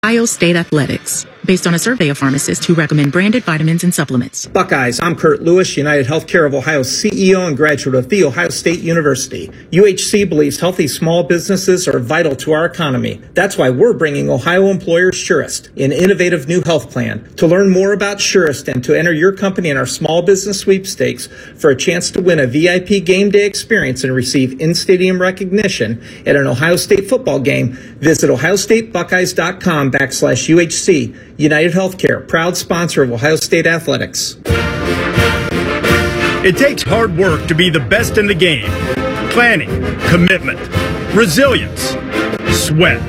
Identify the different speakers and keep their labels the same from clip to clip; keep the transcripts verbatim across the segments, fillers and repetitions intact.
Speaker 1: Ohio State Athletics, based on a survey of pharmacists who recommend branded vitamins and supplements.
Speaker 2: Buckeyes, I'm Kurt Lewis, United Healthcare of Ohio C E O and graduate of The Ohio State University. U H C believes healthy small businesses are vital to our economy. That's why we're bringing Ohio employers Surest, an innovative new health plan. To learn more about Surest and to enter your company in our small business sweepstakes for a chance to win a V I P game day experience and receive in-stadium recognition at an Ohio State football game, visit ohio state buckeyes dot com backslash U H C. United Healthcare, proud sponsor of Ohio State Athletics.
Speaker 3: It takes hard work to be the best in the game. Planning, commitment, resilience, sweat.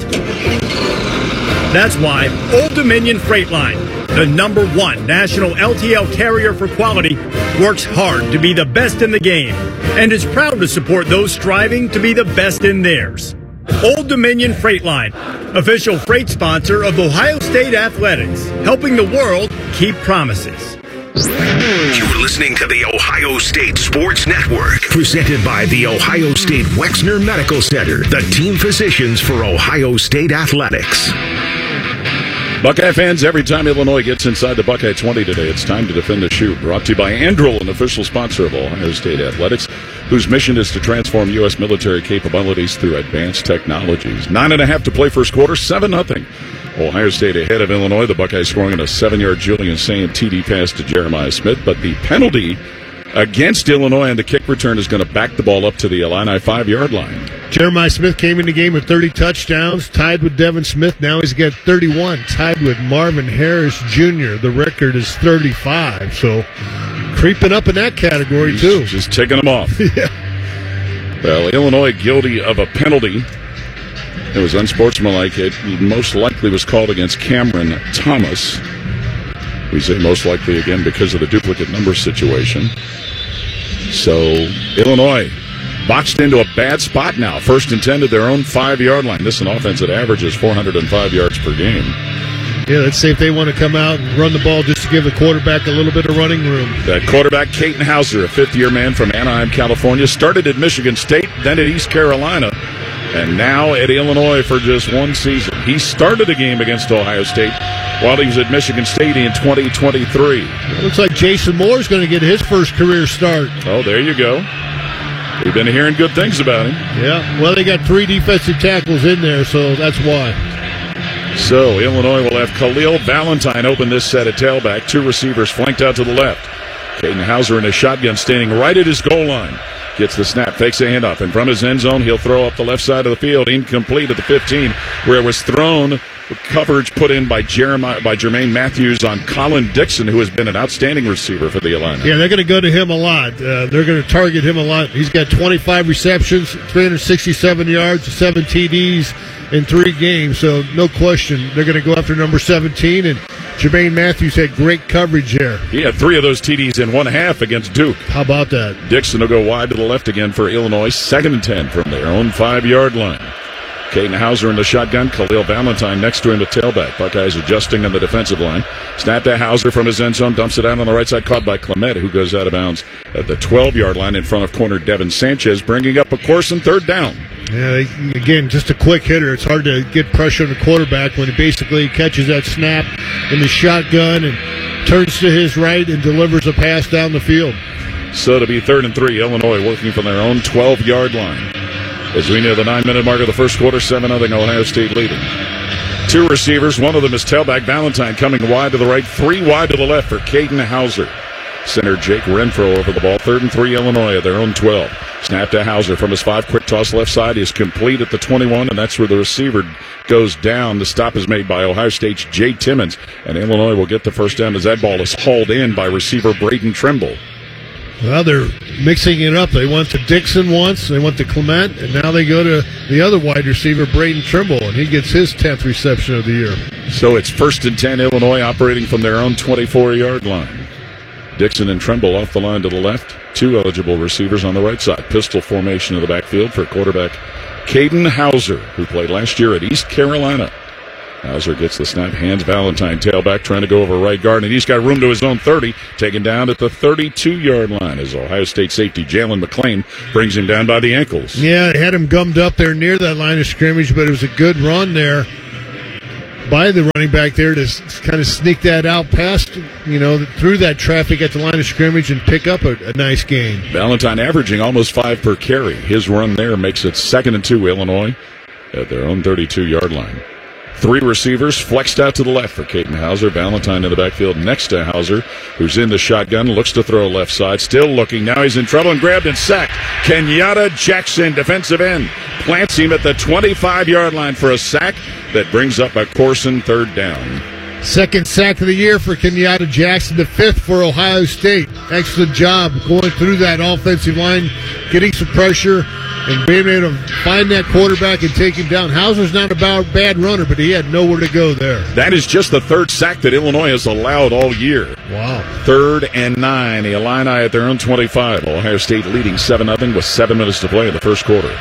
Speaker 3: That's why Old Dominion Freight Line, the number one national L T L carrier for quality, works hard to be the best in the game and is proud to support those striving to be the best in theirs. Old Dominion Freight Line, official freight sponsor of Ohio State Athletics, helping the world keep promises.
Speaker 4: You're listening to the Ohio State Sports Network, presented by the Ohio State Wexner Medical Center, the team physicians for Ohio State Athletics.
Speaker 5: Buckeye fans, every time Illinois gets inside the Buckeye twenty today, it's time to defend the shoe. Brought to you by Anduril, an official sponsor of Ohio State Athletics, whose mission is to transform U S military capabilities through advanced technologies. Nine and a half to play first quarter, seven nothing. Ohio State ahead of Illinois. The Buckeyes scoring on a seven-yard Julian Sayin T D pass to Jeremiah Smith, but the penalty against Illinois on the kick return is going to back the ball up to the Illini five-yard line.
Speaker 6: Jeremiah Smith came in the game with thirty touchdowns, tied with Devin Smith. Now he's got thirty-one, tied with Marvin Harris Junior The record is thirty-five, so creeping up in that category,
Speaker 5: He's
Speaker 6: too.
Speaker 5: Just taking them off.
Speaker 6: Yeah.
Speaker 5: Well, Illinois guilty of a penalty. It was unsportsmanlike. It most likely was called against Cameron Thomas. We say most likely again because of the duplicate number situation. So, Illinois boxed into a bad spot now. First and ten to their own five-yard line. This is an offense that averages four hundred five yards per game.
Speaker 6: Yeah, let's see if they want to come out and run the ball just to give the quarterback a little bit of running room.
Speaker 5: That quarterback, Caden Hauser, a fifth-year man from Anaheim, California, started at Michigan State, then at East Carolina, and now at Illinois for just one season. He started a game against Ohio State while he was at Michigan State in twenty twenty-three.
Speaker 6: It looks like Jason Moore's going to get his first career start.
Speaker 5: Oh, there you go. We've been hearing good things about him.
Speaker 6: Yeah, well, they got three defensive tackles in there, so that's why.
Speaker 5: So, Illinois will have Khalil Valentine open this set at tailback. Two receivers flanked out to the left. Caden Hauser in a shotgun standing right at his goal line. Gets the snap, fakes a handoff. In front of his end zone, he'll throw up the left side of the field. Incomplete at the fifteen, where it was thrown. Coverage put in by Jeremiah, by Jermaine Matthews on Colin Dixon, who has been an outstanding receiver for the Illini.
Speaker 6: Yeah, they're going to go to him a lot. Uh, they're going to target him a lot. He's got twenty-five receptions, three hundred sixty-seven yards, seven T Ds in three games. So no question, they're going to go after number seventeen. And Jermaine Matthews had great coverage there.
Speaker 5: He had three of those T Ds in one half against Duke.
Speaker 6: How about that?
Speaker 5: Dixon will go wide to the left again for Illinois. Second and ten from their own five-yard line. Caden Hauser in the shotgun. Khalil Valentine next to him at tailback. Buckeyes adjusting on the defensive line. Snap to Hauser from his end zone. Dumps it out on the right side. Caught by Clement, who goes out of bounds at the twelve-yard line in front of corner Devin Sanchez, bringing up a course and third down.
Speaker 6: Yeah, again, just a quick hitter. It's hard to get pressure on the quarterback when he basically catches that snap in the shotgun and turns to his right and delivers a pass down the field.
Speaker 5: So to be third and three, Illinois working from their own twelve-yard line. As we near the nine-minute mark of the first quarter, seven nothing Ohio State leading. Two receivers, one of them is tailback Valentine coming wide to the right, three wide to the left for Caden Hauser. Center Jake Renfro over the ball, third and three Illinois at their own twelve. Snap to Hauser from his five, quick toss left side is complete at the twenty-one, and that's where the receiver goes down. The stop is made by Ohio State's Jay Timmons, and Illinois will get the first down as that ball is hauled in by receiver Braden Trimble.
Speaker 6: Well, they're mixing it up. They went to Dixon once, they went to Clement, and now they go to the other wide receiver, Braden Trimble, and he gets his tenth reception of the year.
Speaker 5: So it's first and ten, Illinois operating from their own twenty-four-yard line. Dixon and Trimble off the line to the left. Two eligible receivers on the right side. Pistol formation of the backfield for quarterback Caden Hauser, who played last year at East Carolina. Hauser gets the snap, hands Valentine, tailback, trying to go over right guard, and he's got room to his own thirty, taken down at the thirty-two-yard line as Ohio State safety Jalen McClain brings him down by the ankles.
Speaker 6: Yeah, they had him gummed up there near that line of scrimmage, but it was a good run there by the running back there to kind of sneak that out past, you know, through that traffic at the line of scrimmage and pick up a, a nice gain.
Speaker 5: Valentine averaging almost five per carry. His run there makes it second and two, Illinois, at their own thirty-two-yard line. Three receivers flexed out to the left for Caden Hauser. Valentine in the backfield next to Hauser, who's in the shotgun, looks to throw left side, still looking. Now he's in trouble and grabbed and sacked. Kenyatta Jackson, defensive end, plants him at the twenty-five-yard line for a sack that brings up a Corson third down.
Speaker 6: Second sack of the year for Kenyatta Jackson, the fifth for Ohio State. Excellent job going through that offensive line, getting some pressure, and being able to find that quarterback and take him down. Hauser's not a bad runner, but he had nowhere to go there.
Speaker 5: That is just the third sack that Illinois has allowed all year.
Speaker 6: Wow.
Speaker 5: Third and nine. The Illini at their own twenty-five. Ohio State leading seven nothing with seven minutes to play in the first quarter.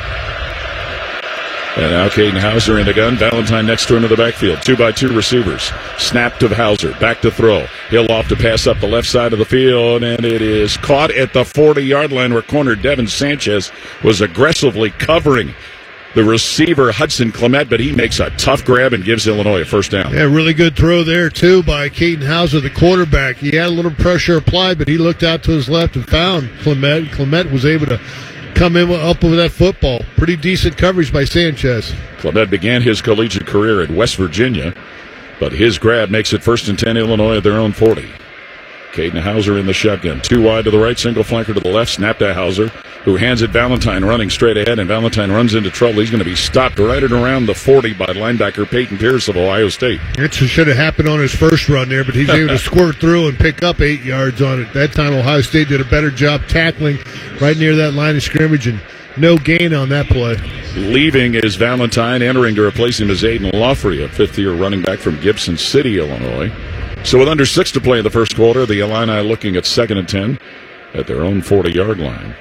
Speaker 5: And now Caden Hauser in the gun. Valentine next to him in the backfield. Two by two receivers. Snap to Hauser. Back to throw. He'll off to pass up the left side of the field, and it is caught at the forty-yard line where corner Devin Sanchez was aggressively covering the receiver Hudson Clement, but he makes a tough grab and gives Illinois a first down.
Speaker 6: Yeah, really good throw there, too, by Caden Hauser, the quarterback. He had a little pressure applied, but he looked out to his left and found Clement. Clement was able to come in up with that football. Pretty decent coverage by Sanchez.
Speaker 5: Clement began his collegiate career at West Virginia, but his grab makes it first and ten, Illinois at their own forty. Caden Hauser in the shotgun. Two wide to the right, single flanker to the left. Snap to Hauser, who hands it Valentine running straight ahead, and Valentine runs into trouble. He's going to be stopped right at around the forty by linebacker Peyton Pierce of Ohio State.
Speaker 6: It should have happened on his first run there, but he's able to squirt through and pick up eight yards on it. That time Ohio State did a better job tackling right near that line of scrimmage, and no gain on that play.
Speaker 5: Leaving is Valentine. Entering to replace him is Aiden Loffrey, a fifth-year running back from Gibson City, Illinois. So with under six to play in the first quarter, the Illini looking at second and ten at their own forty-yard line.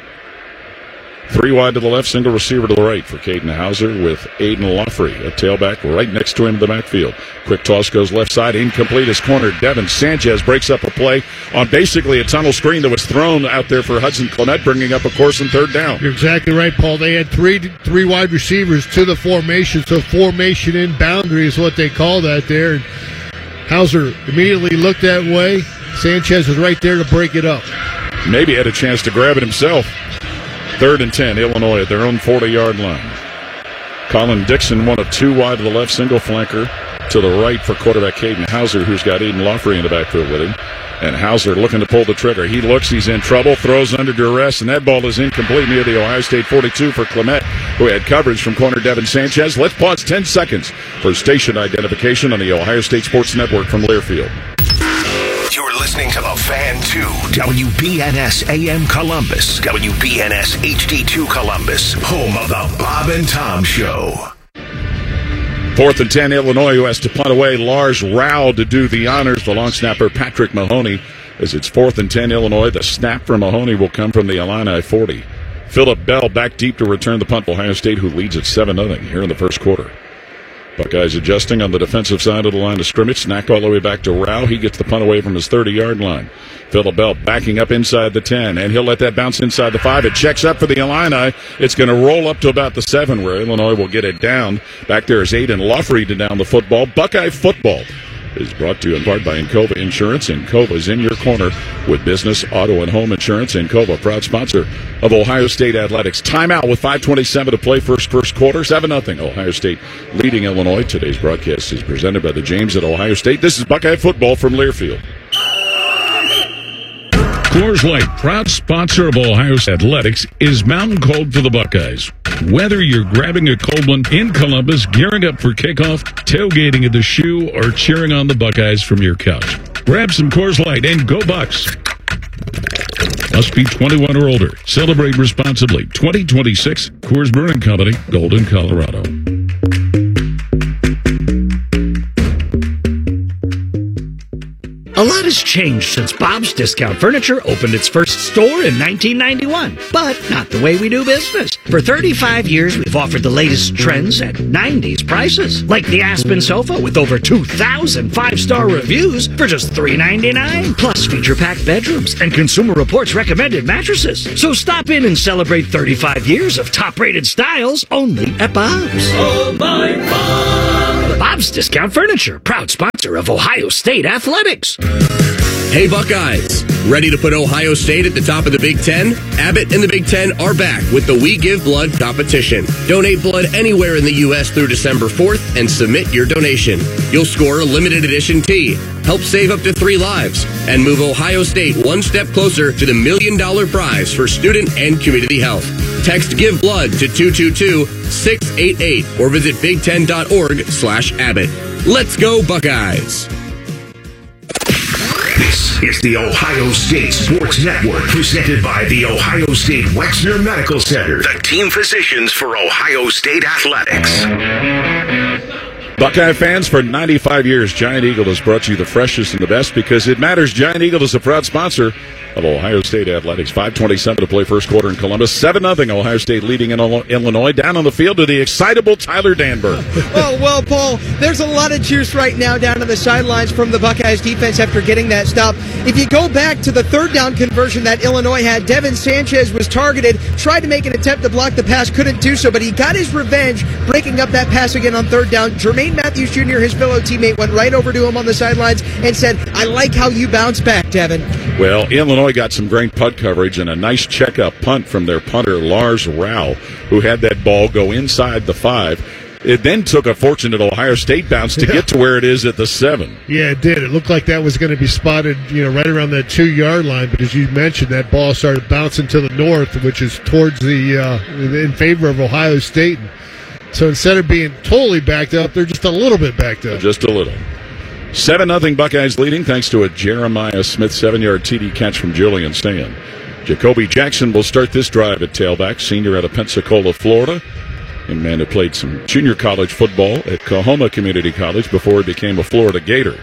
Speaker 5: Three wide to the left, single receiver to the right for Caden Hauser with Aiden Loffrey, a tailback right next to him in the backfield. Quick toss goes left side, incomplete as corner. Devin Sanchez breaks up a play on basically a tunnel screen that was thrown out there for Hudson Clement, bringing up a course and third down.
Speaker 6: You're exactly right, Paul. They had three three wide receivers to the formation, so formation in boundary is what they call that there. And Hauser immediately looked that way. Sanchez was right there to break it up.
Speaker 5: Maybe had a chance to grab it himself. Third and ten, Illinois at their own forty-yard line. Colin Dixon, one of two wide to the left, single flanker to the right for quarterback Caden Hauser, who's got Aiden Loffrey in the backfield with him. And Hauser looking to pull the trigger. He looks, he's in trouble, throws under duress, and that ball is incomplete near the Ohio State forty-two for Clement, who had coverage from corner Devin Sanchez. Let's pause ten seconds for station identification on the Ohio State Sports Network from Learfield.
Speaker 4: You're listening to The Fan two, W B N S A M Columbus, W B N S H D two Columbus, home of the Bob and Tom Show.
Speaker 5: Fourth and ten, Illinois, who has to punt away. Lars Rao to do the honors. The long snapper, Patrick Mahoney, as it's fourth and ten, Illinois. The snap from Mahoney will come from the Illini forty. Phillip Bell back deep to return the punt for Ohio State, who leads at seven nothing here in the first quarter. Buckeyes adjusting on the defensive side of the line of scrimmage. Snack all the way back to Rao. He gets the punt away from his thirty-yard line. Phillip Bell backing up inside the ten, and he'll let that bounce inside the five. It checks up for the Illini. It's going to roll up to about the seven, where Illinois will get it down. Back there is Aiden Loffrey to down the football. Buckeye football is brought to you in part by Encova Insurance. Encova is in your corner with business, auto, and home insurance. Encova, proud sponsor of Ohio State Athletics. Timeout with five twenty-seven to play first first quarter. seven nothing. Ohio State leading Illinois. Today's broadcast is presented by the James at Ohio State. This is Buckeye football from Learfield.
Speaker 7: Coors Light, proud sponsor of Ohio State Athletics, is mountain cold for the Buckeyes. Whether you're grabbing a cold one in Columbus, gearing up for kickoff, tailgating at the Shoe, or cheering on the Buckeyes from your couch, grab some Coors Light and go Bucks. Must be twenty-one or older. Celebrate responsibly. twenty twenty-six Coors Brewing Company, Golden, Colorado.
Speaker 8: A lot has changed since Bob's Discount Furniture opened its first store in nineteen ninety-one, but not the way we do business. For thirty-five years, we've offered the latest trends at nineties prices, like the Aspen sofa with over two thousand five-star reviews for just three ninety-nine, plus feature-packed bedrooms and Consumer Reports recommended mattresses. So stop in and celebrate thirty-five years of top-rated styles only at Bob's.
Speaker 9: Oh, my Bob!
Speaker 8: Bob's Discount Furniture, proud sponsor of Ohio State Athletics.
Speaker 9: Hey Buckeyes, ready to put Ohio State at the top of the Big Ten? Abbott and the Big Ten are back with the We Give Blood competition. Donate blood anywhere in the U S through December fourth and submit your donation. You'll score a limited edition tee, help save up to three lives, and move Ohio State one step closer to the million dollar prize for student and community health. Text Give Blood to two two two, six eight eight or visit big ten dot org slash Abbott. Let's go Buckeyes!
Speaker 4: This is the Ohio State Sports Network, presented by the Ohio State Wexner Medical Center, the team physicians for Ohio State Athletics.
Speaker 5: Buckeye fans, for ninety-five years, Giant Eagle has brought you the freshest and the best because it matters. Giant Eagle is a proud sponsor of Ohio State Athletics. five twenty-seven to play first quarter in Columbus. seven nothing Ohio State leading in Illinois. Down on the field to the excitable Tyler Danberg.
Speaker 10: Oh, well, Paul, there's a lot of juice right now down on the sidelines from the Buckeyes defense after getting that stop. If you go back to the third down conversion that Illinois had, Devin Sanchez was targeted, tried to make an attempt to block the pass, couldn't do so, but he got his revenge breaking up that pass again on third down. Jermaine Matthews Junior, his fellow teammate, went right over to him on the sidelines and said, I like how you bounce back, Devin.
Speaker 5: Well, Illinois got some great punt coverage and a nice checkup punt from their punter, Lars Rau, who had that ball go inside the five. It then took a fortunate Ohio State bounce to yeah. get to where it is at the seven.
Speaker 6: Yeah, it did. It looked like that was going to be spotted, you know, right around that two-yard line. But as you mentioned, that ball started bouncing to the north, which is towards the uh, in favor of Ohio State. So instead of being totally backed up, they're just a little bit backed up.
Speaker 5: Just a little. seven nothing Buckeyes leading thanks to a Jeremiah Smith seven-yard T D catch from Julian Sand. Jacoby Jackson will start this drive at tailback, senior out of Pensacola, Florida. A man who played some junior college football at Coahoma Community College before he became a Florida Gator.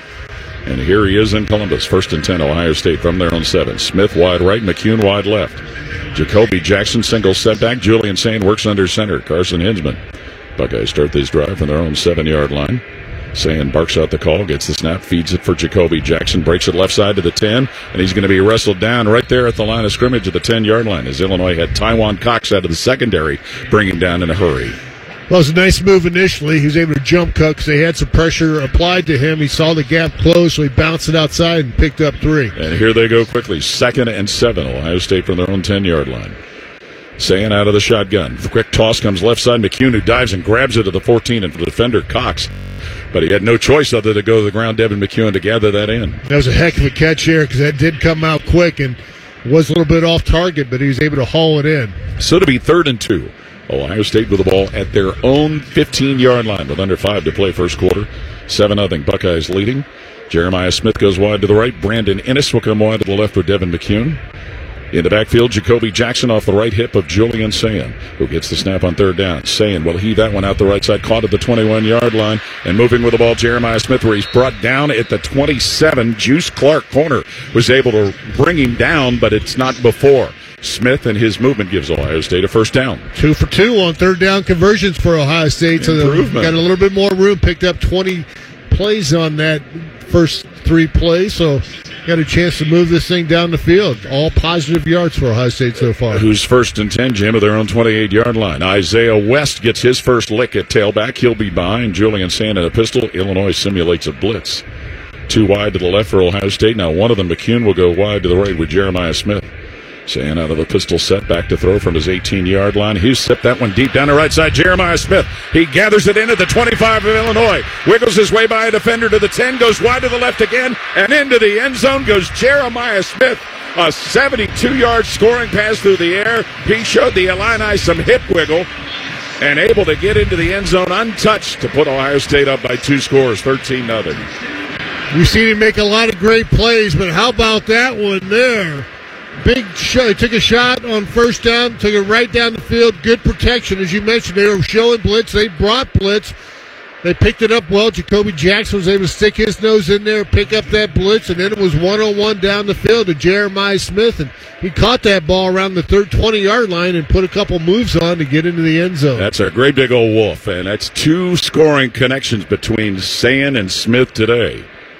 Speaker 5: And here he is in Columbus, first and ten, Ohio State from their own seven. Smith wide right, McCune wide left. Jacoby Jackson single setback. Julian Sand works under center. Carson Hinsman. Buckeyes start this drive from their own seven-yard line. Sand barks out the call, gets the snap, feeds it for Jacoby Jackson, breaks it left side to the ten, and he's going to be wrestled down right there at the line of scrimmage at the ten-yard line as Illinois had Tywan Cox out of the secondary, bring him down in a hurry.
Speaker 6: Well, it was a nice move initially. He was able to jump cut because they had some pressure applied to him. He saw the gap close, so he bounced it outside and picked up three.
Speaker 5: And here they go quickly. Second and seven, Ohio State from their own ten-yard line. Saying out of the shotgun. The quick toss comes left side. McCune, who dives and grabs it at the fourteen, and the defender Cox. But he had no choice other than to go to the ground, Devin McCune, to gather that in.
Speaker 6: That was a heck of a catch here because that did come out quick and was a little bit off target, but he was able to haul it in.
Speaker 5: So to be third and two. Ohio State with the ball at their own fifteen-yard line with under five to play first quarter. seven nothing Buckeyes leading. Jeremiah Smith goes wide to the right. Brandon Ennis will come wide to the left with Devin McCune. In the backfield, Jacoby Jackson off the right hip of Julian Sand, who gets the snap on third down. Sand will heave that one out the right side, caught at the twenty-one-yard line, and moving with the ball, Jeremiah Smith, where he's brought down at the twenty-seven. Juice Clark, corner, was able to bring him down, but it's not before. Smith and his movement gives Ohio State a first down.
Speaker 6: Two for two on third down conversions for Ohio State. So they've got a little bit more room, picked up twenty plays on that first three plays, so got a chance to move this thing down the field. All positive yards for Ohio State so far.
Speaker 5: Who's first and ten, Jim, at their own twenty-eight-yard line. Isaiah West gets his first lick at tailback. He'll be behind Julian Sand in a pistol. Illinois simulates a blitz. Two wide to the left for Ohio State. Now one of them, McCune, will go wide to the right with Jeremiah Smith. Sand out of the pistol set, back to throw from his eighteen-yard line. He's sipped that one deep down the right side. Jeremiah Smith, he gathers it in at the twenty-five of Illinois. Wiggles his way by a defender to the ten, goes wide to the left again, and into the end zone goes Jeremiah Smith. A seventy-two-yard scoring pass through the air. He showed the Illini some hip wiggle and able to get into the end zone untouched to put Ohio State up by two scores, thirteen nothing.
Speaker 6: We've seen him make a lot of great plays, but how about that one there? Big shot. He took a shot on first down, took it right down the field. Good protection. As you mentioned, they were showing blitz. They brought blitz. They picked it up well. Jacoby Jackson was able to stick his nose in there, pick up that blitz, and then it was one-on-one down the field to Jeremiah Smith, and he caught that ball around the third twenty-yard line and put a couple moves on to get into the end zone.
Speaker 5: That's a great big old wolf, and that's two scoring connections between Sand and Smith today.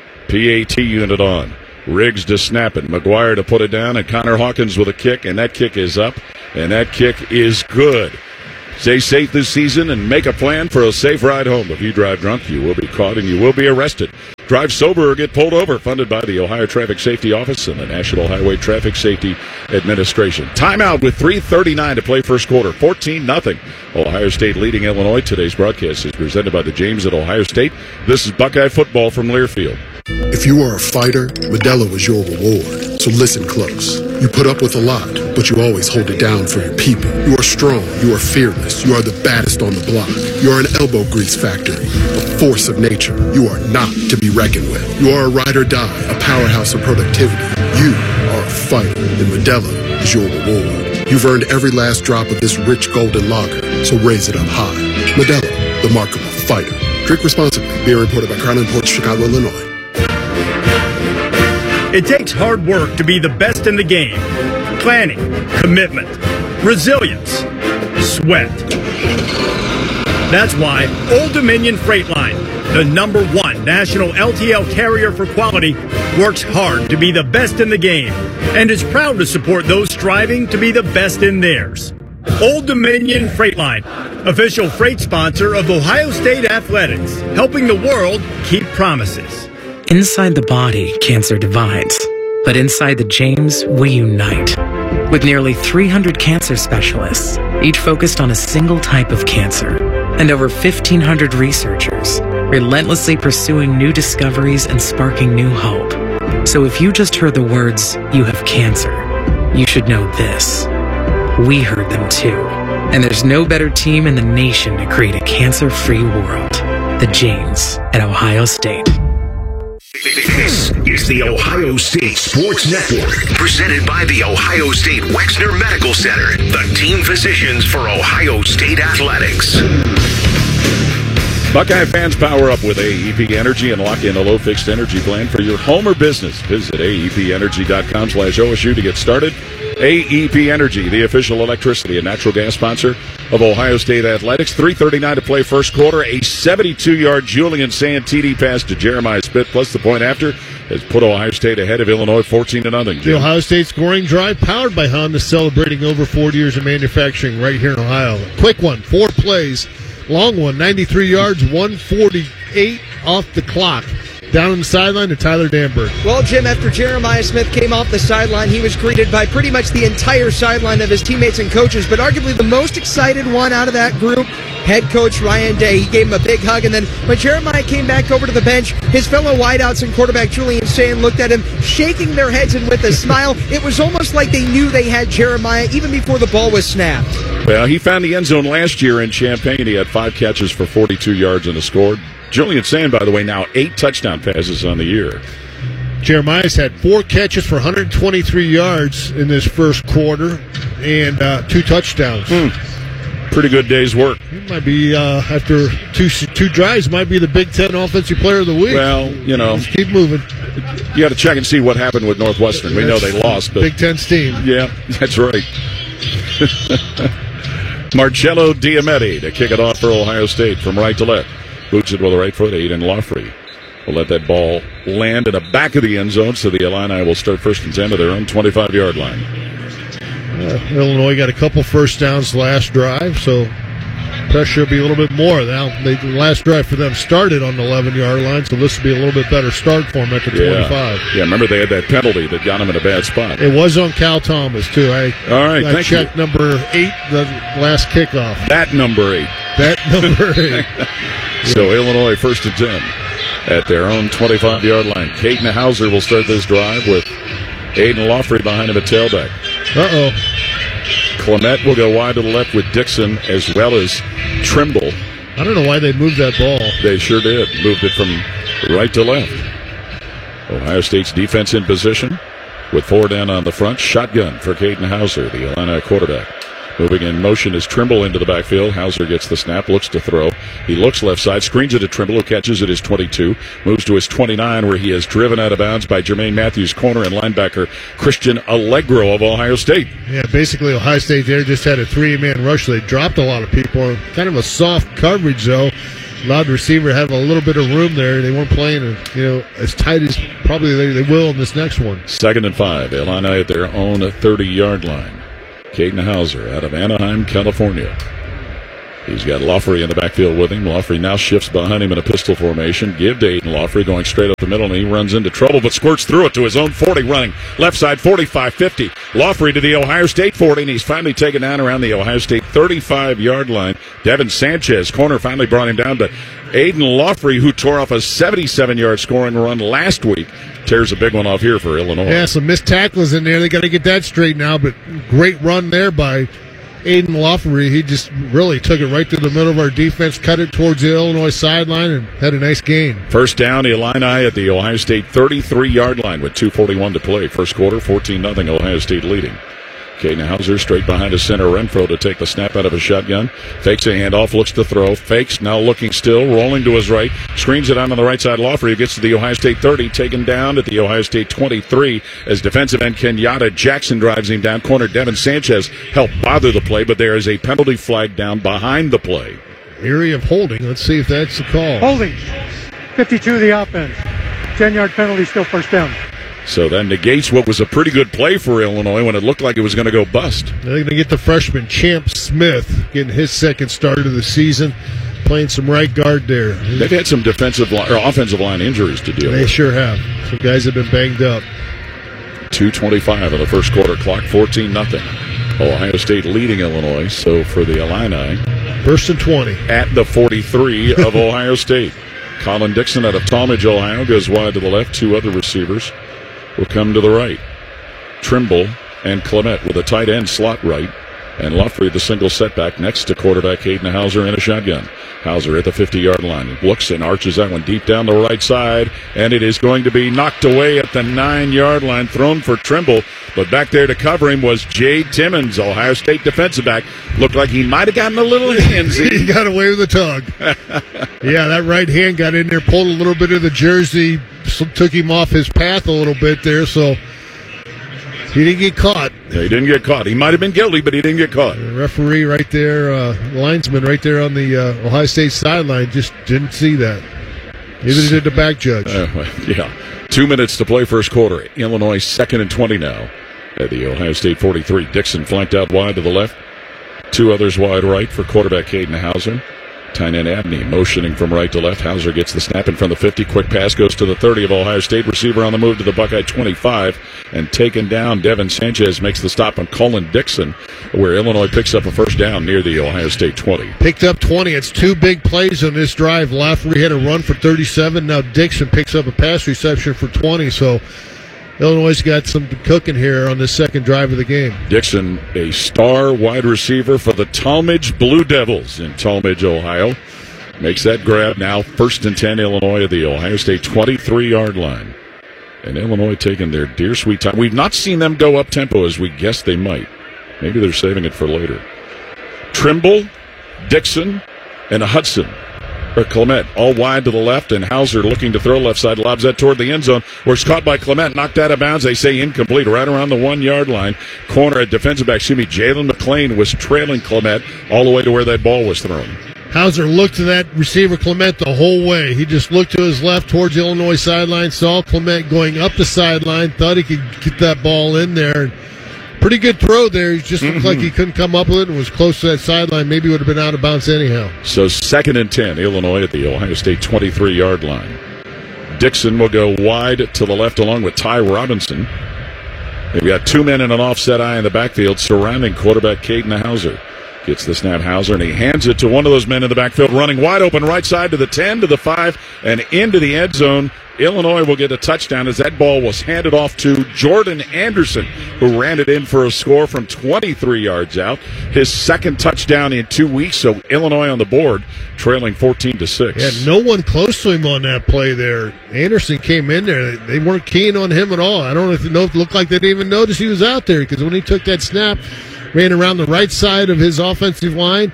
Speaker 5: P A T unit on. Riggs to snap it. McGuire to put it down, and Connor Hawkins with a kick, and that kick is up, and that kick is good. Stay safe this season and make a plan for a safe ride home. If you drive drunk, you will be caught and you will be arrested. Drive sober or get pulled over. Funded by the Ohio Traffic Safety Office and the National Highway Traffic Safety Administration. Timeout with three thirty-nine to play first quarter. fourteen nothing. Ohio State leading Illinois. Today's broadcast is presented by the James at Ohio State. This is Buckeye football from Learfield.
Speaker 11: If you are a fighter, Modelo is your reward. So listen close. You put up with a lot, but you always hold it down for your people. You are strong. You are fearless. You are the baddest on the block. You are an elbow grease factory, a force of nature. You are not to be reckoned with. You are a ride or die, a powerhouse of productivity. You are a fighter, and Modelo is your reward. You've earned every last drop of this rich golden lager, so raise it up high. Modelo, the mark of a fighter. Drink responsibly. Beer imported by Crown Imports, Chicago, Illinois.
Speaker 3: It takes hard work to be the best in the game. Planning, commitment, resilience, sweat. That's why Old Dominion Freight Line, the number one national L T L carrier for quality, works hard to be the best in the game and is proud to support those striving to be the best in theirs. Old Dominion Freight Line, official freight sponsor of Ohio State Athletics, helping the world keep promises.
Speaker 12: Inside the body, cancer divides. But inside the James, we unite. With nearly three hundred cancer specialists, each focused on a single type of cancer, and over fifteen hundred researchers, relentlessly pursuing new discoveries and sparking new hope. So if you just heard the words, "you have cancer," you should know this. We heard them too. And there's no better team in the nation to create a cancer-free world. The James at Ohio State.
Speaker 4: This is the Ohio State Sports Network, presented by the Ohio State Wexner Medical Center, the team physicians for Ohio State Athletics.
Speaker 5: Buckeye fans, power up with A E P Energy and lock in a low fixed energy plan for your home or business. Visit A E P energy dot com slash O S U to get started. A E P Energy, the official electricity and natural gas sponsor of Ohio State Athletics. three thirty-nine to play first quarter. A seventy-two-yard Julian Sand T D pass to Jeremiah Spit, plus the point after, has put Ohio State ahead of Illinois fourteen to nothing.
Speaker 6: The Ohio State scoring drive powered by Honda, celebrating over forty years of manufacturing right here in Ohio. Quick one, four plays, long one, ninety-three yards, one forty-eight off the clock. Down on the sideline to Tyler Danberg.
Speaker 10: Well, Jim, after Jeremiah Smith came off the sideline, he was greeted by pretty much the entire sideline of his teammates and coaches, but arguably the most excited one out of that group, head coach Ryan Day. He gave him a big hug, and then when Jeremiah came back over to the bench, his fellow wideouts and quarterback Julian Sand looked at him, shaking their heads and with a smile. It was almost like they knew they had Jeremiah even before the ball was snapped.
Speaker 5: Well, he found the end zone last year in Champaign. He had five catches for forty-two yards and a score. Julian Sand, by the way, now eight touchdown passes on the year.
Speaker 6: Jeremiah's had four catches for one hundred twenty-three yards in this first quarter and uh, two touchdowns.
Speaker 5: Hmm. Pretty good day's work.
Speaker 6: He might be, uh, after two two drives, might be the Big Ten Offensive Player of the Week.
Speaker 5: Well, you know.
Speaker 6: Let's keep moving.
Speaker 5: You got to check and see what happened with Northwestern. We know they lost. But
Speaker 6: Big Ten steam.
Speaker 5: Yeah, that's right. Marcello Diametti to kick it off for Ohio State from right to left. Boots it with the right foot. Aiden Laughley will let that ball land in the back of the end zone, so the Illini will start first and ten to their own twenty-five-yard line.
Speaker 6: Uh, Illinois got a couple first downs last drive, so pressure will be a little bit more. Now, they, the last drive for them started on the eleven-yard line, so this will be a little bit better start for them at the
Speaker 5: yeah.
Speaker 6: twenty-five.
Speaker 5: Yeah, remember they had that penalty that got them in a bad spot.
Speaker 6: It was on Cal Thomas, too. I,
Speaker 5: All right,
Speaker 6: I
Speaker 5: thank
Speaker 6: checked
Speaker 5: you.
Speaker 6: number eight, the last kickoff.
Speaker 5: That number eight.
Speaker 6: That number eight.
Speaker 5: So Illinois first and ten at their own twenty-five-yard line. Caden Hauser will start this drive with Aiden Laughley behind him at tailback.
Speaker 6: Uh-oh.
Speaker 5: Clement will go wide to the left with Dixon as well as Trimble.
Speaker 6: I don't know why they moved that ball.
Speaker 5: They sure did. Moved it from right to left. Ohio State's defense in position with four down on the front. Shotgun for Caden Hauser, the Illini quarterback. Moving in motion is Trimble into the backfield. Hauser gets the snap, looks to throw. He looks left side, screens it to Trimble, who catches it his twenty-two. Moves to his twenty-nine, where he is driven out of bounds by Jermaine Matthews, corner and linebacker Christian Allegro of Ohio State.
Speaker 6: Yeah, basically Ohio State there just had a three-man rush. They dropped a lot of people. Kind of a soft coverage, though. Allowed the receiver to have a little bit of room there. They weren't playing, you know, as tight as probably they, they will in this next one.
Speaker 5: Second and five. Illini at their own thirty-yard line. Caden Hauser out of Anaheim, California. He's got Loughery in the backfield with him. Loughery now shifts behind him in a pistol formation. Give to Aiden Loughery going straight up the middle, and he runs into trouble, but squirts through it to his own forty, running left side forty-five fifty. Loughery to the Ohio State forty, and he's finally taken down around the Ohio State thirty-five-yard line. Devin Sanchez, corner, finally brought him down to Aiden Loughery, who tore off a seventy-seven-yard scoring run last week. Tears a big one off here for Illinois.
Speaker 6: Yeah, some missed tackles in there. They got to get that straight now, but great run there by Aiden Loughery. He just really took it right through the middle of our defense, cut it towards the Illinois sideline, and had a nice gain.
Speaker 5: First down, Illini at the Ohio State thirty-three-yard line with two forty-one to play. First quarter, fourteen nothing, Ohio State leading. Caden Hauser straight behind his center, Renfro, to take the snap out of a shotgun. Fakes a handoff, looks to throw. Fakes, now looking still, rolling to his right. Screens it out on the right side. Loughery gets to the Ohio State thirty, taken down at the Ohio State twenty-three as defensive end Kenyatta Jackson drives him down. Corner Devin Sanchez helped bother the play, but there is a penalty flag down behind the play.
Speaker 6: Area of holding. Let's see if that's the call.
Speaker 13: Holding. fifty-two the offense. ten-yard penalty, still first down.
Speaker 5: So that negates what was a pretty good play for Illinois when it looked like it was going to go bust.
Speaker 6: They're going to get the freshman Champ Smith getting his second start of the season, playing some right guard there.
Speaker 5: They've had some defensive line, or offensive line injuries to deal
Speaker 6: they with. They sure have. Some guys have been banged up.
Speaker 5: two twenty-five in the first quarter clock, fourteen nothing. Ohio State leading Illinois, so for the Illini.
Speaker 6: First and twenty.
Speaker 5: At the forty-three of Ohio State. Colin Dixon out of Talmadge, Ohio, goes wide to the left. Two other receivers will come to the right. Trimble and Clement with a tight end slot right. And Loughery, the single setback next to quarterback Caden Hauser in a shotgun. Hauser at the fifty-yard line. Looks and arches that one deep down the right side. And it is going to be knocked away at the nine-yard line, thrown for Trimble. But back there to cover him was Jade Timmons, Ohio State defensive back. Looked like he might have gotten a little handsy.
Speaker 6: He got away with a tug. Yeah, that right hand got in there, pulled a little bit of the jersey, took him off his path a little bit there, so he didn't get caught.
Speaker 5: Yeah, he didn't get caught. He might have been guilty, but he didn't get caught.
Speaker 6: The referee right there, uh, linesman right there on the uh, Ohio State sideline, just didn't see that. Neither did the back judge.
Speaker 5: Uh, yeah. Two minutes to play first quarter. Illinois second and twenty now at the Ohio State forty-three. Dixon flanked out wide to the left. Two others wide right for quarterback Caden Hauser. Tight end Abney motioning from right to left. Hauser gets the snap in from the fifty. Quick pass goes to the thirty of Ohio State. Receiver on the move to the Buckeye twenty-five. And taken down, Devin Sanchez makes the stop on Colin Dixon, where Illinois picks up a first down near the Ohio State twenty.
Speaker 6: Picked up twenty. It's two big plays on this drive. Loughery had a run for thirty-seven. Now Dixon picks up a pass reception for twenty. So Illinois got some cooking here on the second drive of the game.
Speaker 5: Dixon, a star wide receiver for the Talmadge Blue Devils in Talmadge, Ohio. Makes that grab now. First and ten, Illinois at the Ohio State twenty-three-yard line. And Illinois taking their dear sweet time. We've not seen them go up-tempo as we guessed they might. Maybe they're saving it for later. Trimble, Dixon, and Hudson. Or Clement, all wide to the left, and Hauser looking to throw left side, lobs that toward the end zone, where it's caught by Clement, knocked out of bounds. They say incomplete, right around the one-yard line. Corner at defensive back, excuse me, Jalen McClain was trailing Clement all the way to where that ball was thrown.
Speaker 6: Hauser looked to that receiver Clement the whole way. He just looked to his left towards the Illinois sideline, saw Clement going up the sideline, thought he could get that ball in there. Pretty good throw there. He just looked mm-hmm. like he couldn't come up with it and was close to that sideline. Maybe would have been out of bounds anyhow.
Speaker 5: So second and ten, Illinois at the Ohio State twenty-three-yard line. Dixon will go wide to the left along with Ty Robinson. They've got two men in an offset eye in the backfield surrounding quarterback Caden Hauser. Gets the snap, Hauser, and he hands it to one of those men in the backfield running wide open right side to the ten, to the five, and into the end zone. Illinois will get a touchdown as that ball was handed off to Jordan Anderson, who ran it in for a score from twenty-three yards out. His second touchdown in two weeks, so Illinois on the board, trailing fourteen to six.
Speaker 6: Yeah, no one close to him on that play there. Anderson came in there. They weren't keen on him at all. I don't know if it looked like they didn't even notice he was out there, because when he took that snap, ran around the right side of his offensive line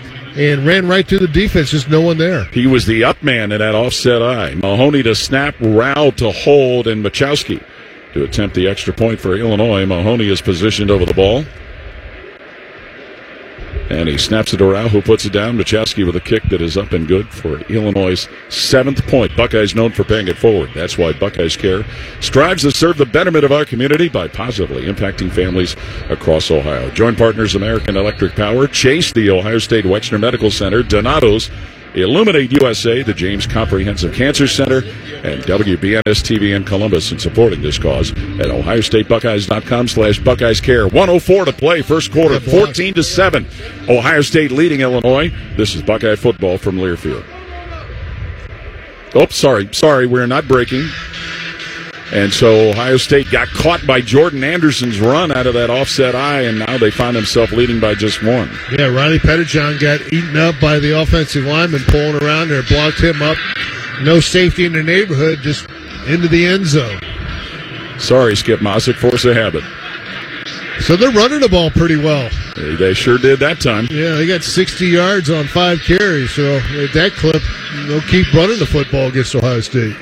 Speaker 6: and ran right through the defense, just no one there.
Speaker 5: He was the up man in that offset eye. Mahoney to snap, Rao to hold, and Machowski to attempt the extra point for Illinois. Mahoney is positioned over the ball. And he snaps it around. Who puts it down? Machowski with a kick that is up and good for Illinois' seventh point. Buckeyes known for paying it forward. That's why Buckeyes Care strives to serve the betterment of our community by positively impacting families across Ohio. Joint partners American Electric Power, Chase, the Ohio State Wexner Medical Center, Donato's, Illuminate U S A, the James Comprehensive Cancer Center, and W B N S T V in Columbus in supporting this cause at ohio state buckeyes dot com slash Buckeyes Care. one oh four to play, first quarter, fourteen to seven. Ohio State leading Illinois. This is Buckeye football from Learfield. Oh, sorry, sorry, we're not breaking. And so Ohio State got caught by Jordan Anderson's run out of that offset eye, and now they find themselves leading by just one.
Speaker 6: Yeah, Riley Pettijohn got eaten up by the offensive lineman pulling around there, blocked him up. No safety in the neighborhood, just into the end zone.
Speaker 5: Sorry, Skip Mossick, force of habit.
Speaker 6: So they're running the ball pretty well.
Speaker 5: They, they sure did that time.
Speaker 6: Yeah, they got sixty yards on five carries, so at that clip, they'll keep running the football against Ohio State.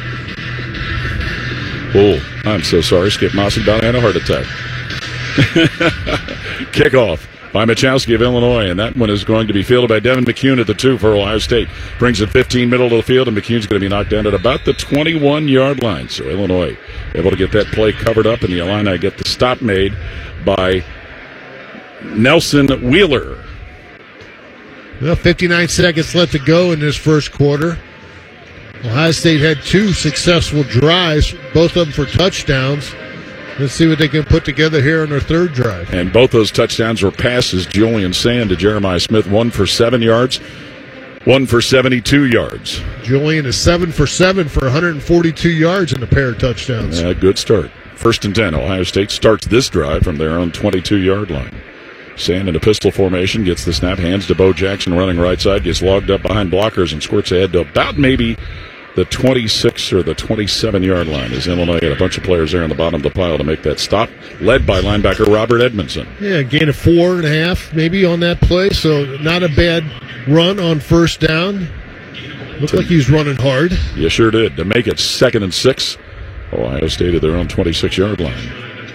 Speaker 5: Oh, I'm so sorry. Skip Mossick about to have a heart attack. Kickoff by Machowski of Illinois, and that one is going to be fielded by Devin McCune at the two for Ohio State. Brings it fifteen middle of the field, and McCune's going to be knocked down at about the twenty-one-yard line. So Illinois able to get that play covered up, and the Illini get the stop made by Nelson Wheeler.
Speaker 6: Well, fifty-nine seconds left to go in this first quarter. Ohio State had two successful drives, both of them for touchdowns. Let's see what they can put together here on their third drive.
Speaker 5: And both those touchdowns were passes, Julian Sand to Jeremiah Smith, one for seven yards, one for seventy-two yards.
Speaker 6: Julian is seven for seven for one hundred forty-two yards in a pair of touchdowns.
Speaker 5: Uh, good start. First and ten. Ohio State starts this drive from their own twenty-two-yard line. Sand in a pistol formation, gets the snap, hands to Bo Jackson running right side, gets logged up behind blockers and squirts ahead to about maybe the twenty-six or the twenty-seven-yard line, as Illinois had a bunch of players there on the bottom of the pile to make that stop, led by linebacker Robert Edmondson.
Speaker 6: Yeah, gain of four and a half maybe on that play, so not a bad run on first down. Looked to, like he was running hard.
Speaker 5: You sure did. To make it second and six, Ohio State at their own twenty-six-yard line.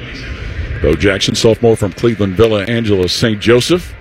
Speaker 5: Bo Jackson, sophomore from Cleveland Villa Angela Saint Joseph.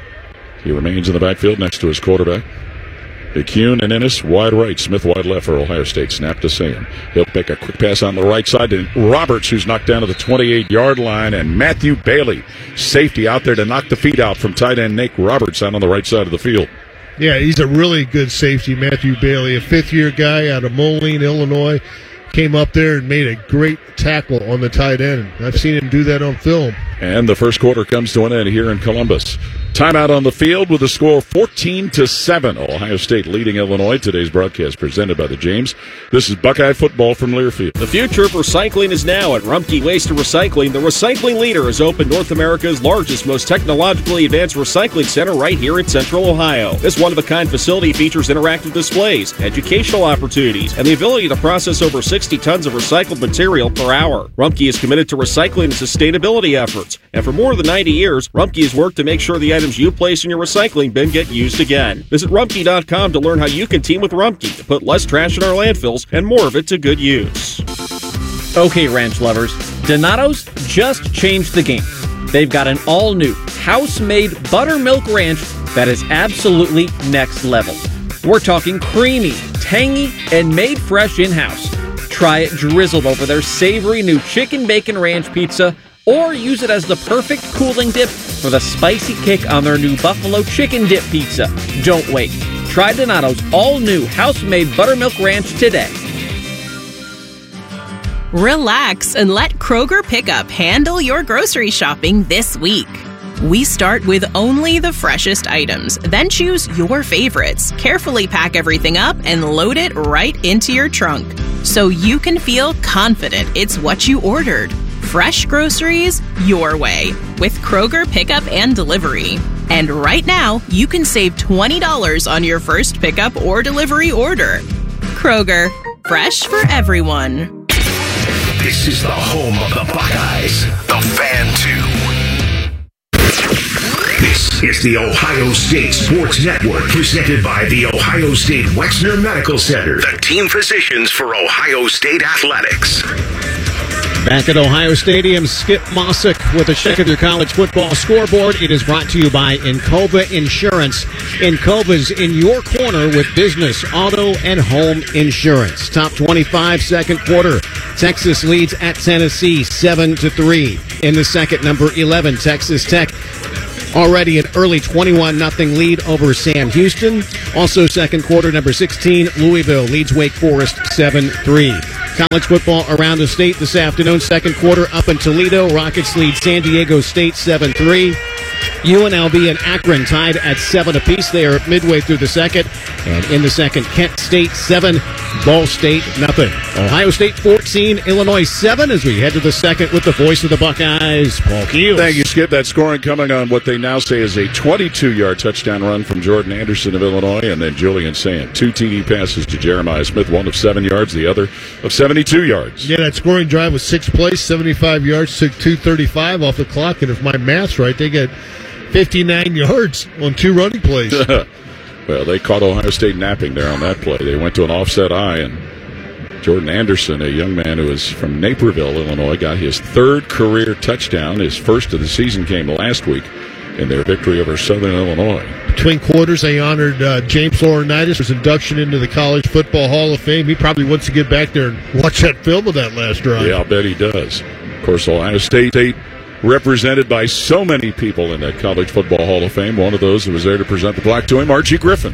Speaker 5: He remains in the backfield next to his quarterback. McCune and Ennis wide right, Smith wide left for Ohio State. Snap to Sam. He'll pick a quick pass on the right side to Roberts, who's knocked down to the twenty-eight-yard line, and Matthew Bailey, safety out there to knock the feet out from tight end Nate Roberts out on the right side of the field.
Speaker 6: Yeah, he's a really good safety, Matthew Bailey, a fifth-year guy out of Moline, Illinois. Came up there and made a great tackle on the tight end. I've seen him do that on film.
Speaker 5: And the first quarter comes to an end here in Columbus. Timeout on the field with the score fourteen to seven. Ohio State leading Illinois. Today's broadcast presented by the James. This is Buckeye football from Learfield.
Speaker 14: The future of recycling is now at Rumpke Waste and Recycling. The recycling leader has opened North America's largest, most technologically advanced recycling center right here in Central Ohio. This one-of-a-kind facility features interactive displays, educational opportunities, and the ability to process over sixty tons of recycled material per hour. Rumpke is committed to recycling and sustainability efforts. And for more than ninety years, Rumpke has worked to make sure the items you place in your recycling bin get used again. Visit rumpke dot com to learn how you can team with Rumpke to put less trash in our landfills and more of it to good use.
Speaker 15: Okay, ranch lovers, Donato's just changed the game. They've got an all-new, house-made buttermilk ranch that is absolutely next level. We're talking creamy, tangy, and made fresh in-house. Try it drizzled over their savory new chicken bacon ranch pizza, or use it as the perfect cooling dip for the spicy kick on their new buffalo chicken dip pizza. Don't wait. Try Donato's all-new house-made buttermilk ranch today.
Speaker 16: Relax and let Kroger Pickup handle your grocery shopping this week. We start with only the freshest items, then choose your favorites, carefully pack everything up, and load it right into your trunk, so you can feel confident it's what you ordered. Fresh groceries your way with Kroger Pickup and Delivery. And right now, you can save twenty dollars on your first pickup or delivery order. Kroger, fresh for everyone.
Speaker 4: This is the home of the Buckeyes, the Fan two. This is the Ohio State Sports Network, presented by the Ohio State Wexner Medical Center, the team physicians for Ohio State athletics.
Speaker 17: Back at Ohio Stadium, Skip Mossick with a check of your college football scoreboard. It is brought to you by Encova Insurance. Encova's in your corner with business, auto, and home insurance. Top twenty-five, second quarter. Texas leads at Tennessee seven to three. In the second, number eleven, Texas Tech already an early twenty-one nothing lead over Sam Houston. Also second quarter, number sixteen, Louisville leads Wake Forest seven three. College football around the state this afternoon. Second quarter up in Toledo. Rockets lead San Diego State seven three. U N L V and Akron tied at seven apiece. They are midway through the second. And in the second, Kent State seven, Ball State nothing. Ohio State fourteen, Illinois seven as we head to the second with the voice of the Buckeyes, Paul Keels.
Speaker 5: Thank you, Skip. That scoring coming on what they now say is a twenty-two-yard touchdown run from Jordan Anderson of Illinois, and then Julian Sand. Two T D passes to Jeremiah Smith, one of seven yards, the other of seventy-two yards.
Speaker 6: Yeah, that scoring drive was six plays, seventy-five yards, took two thirty-five off the clock, and if my math's right, they got fifty-nine yards on two running plays.
Speaker 5: Well, they caught Ohio State napping there on that play. They went to an offset eye, and Jordan Anderson, a young man who is from Naperville, Illinois, got his third career touchdown. His first of the season came last week in their victory over Southern Illinois.
Speaker 6: Between quarters, they honored uh, James Laurinaitis for his induction into the College Football Hall of Fame. He probably wants to get back there and watch that film of that last drive.
Speaker 5: Yeah, I'll bet he does. Of course, Ohio State, State represented by so many people in that College Football Hall of Fame. One of those who was there to present the plaque to him, Archie Griffin.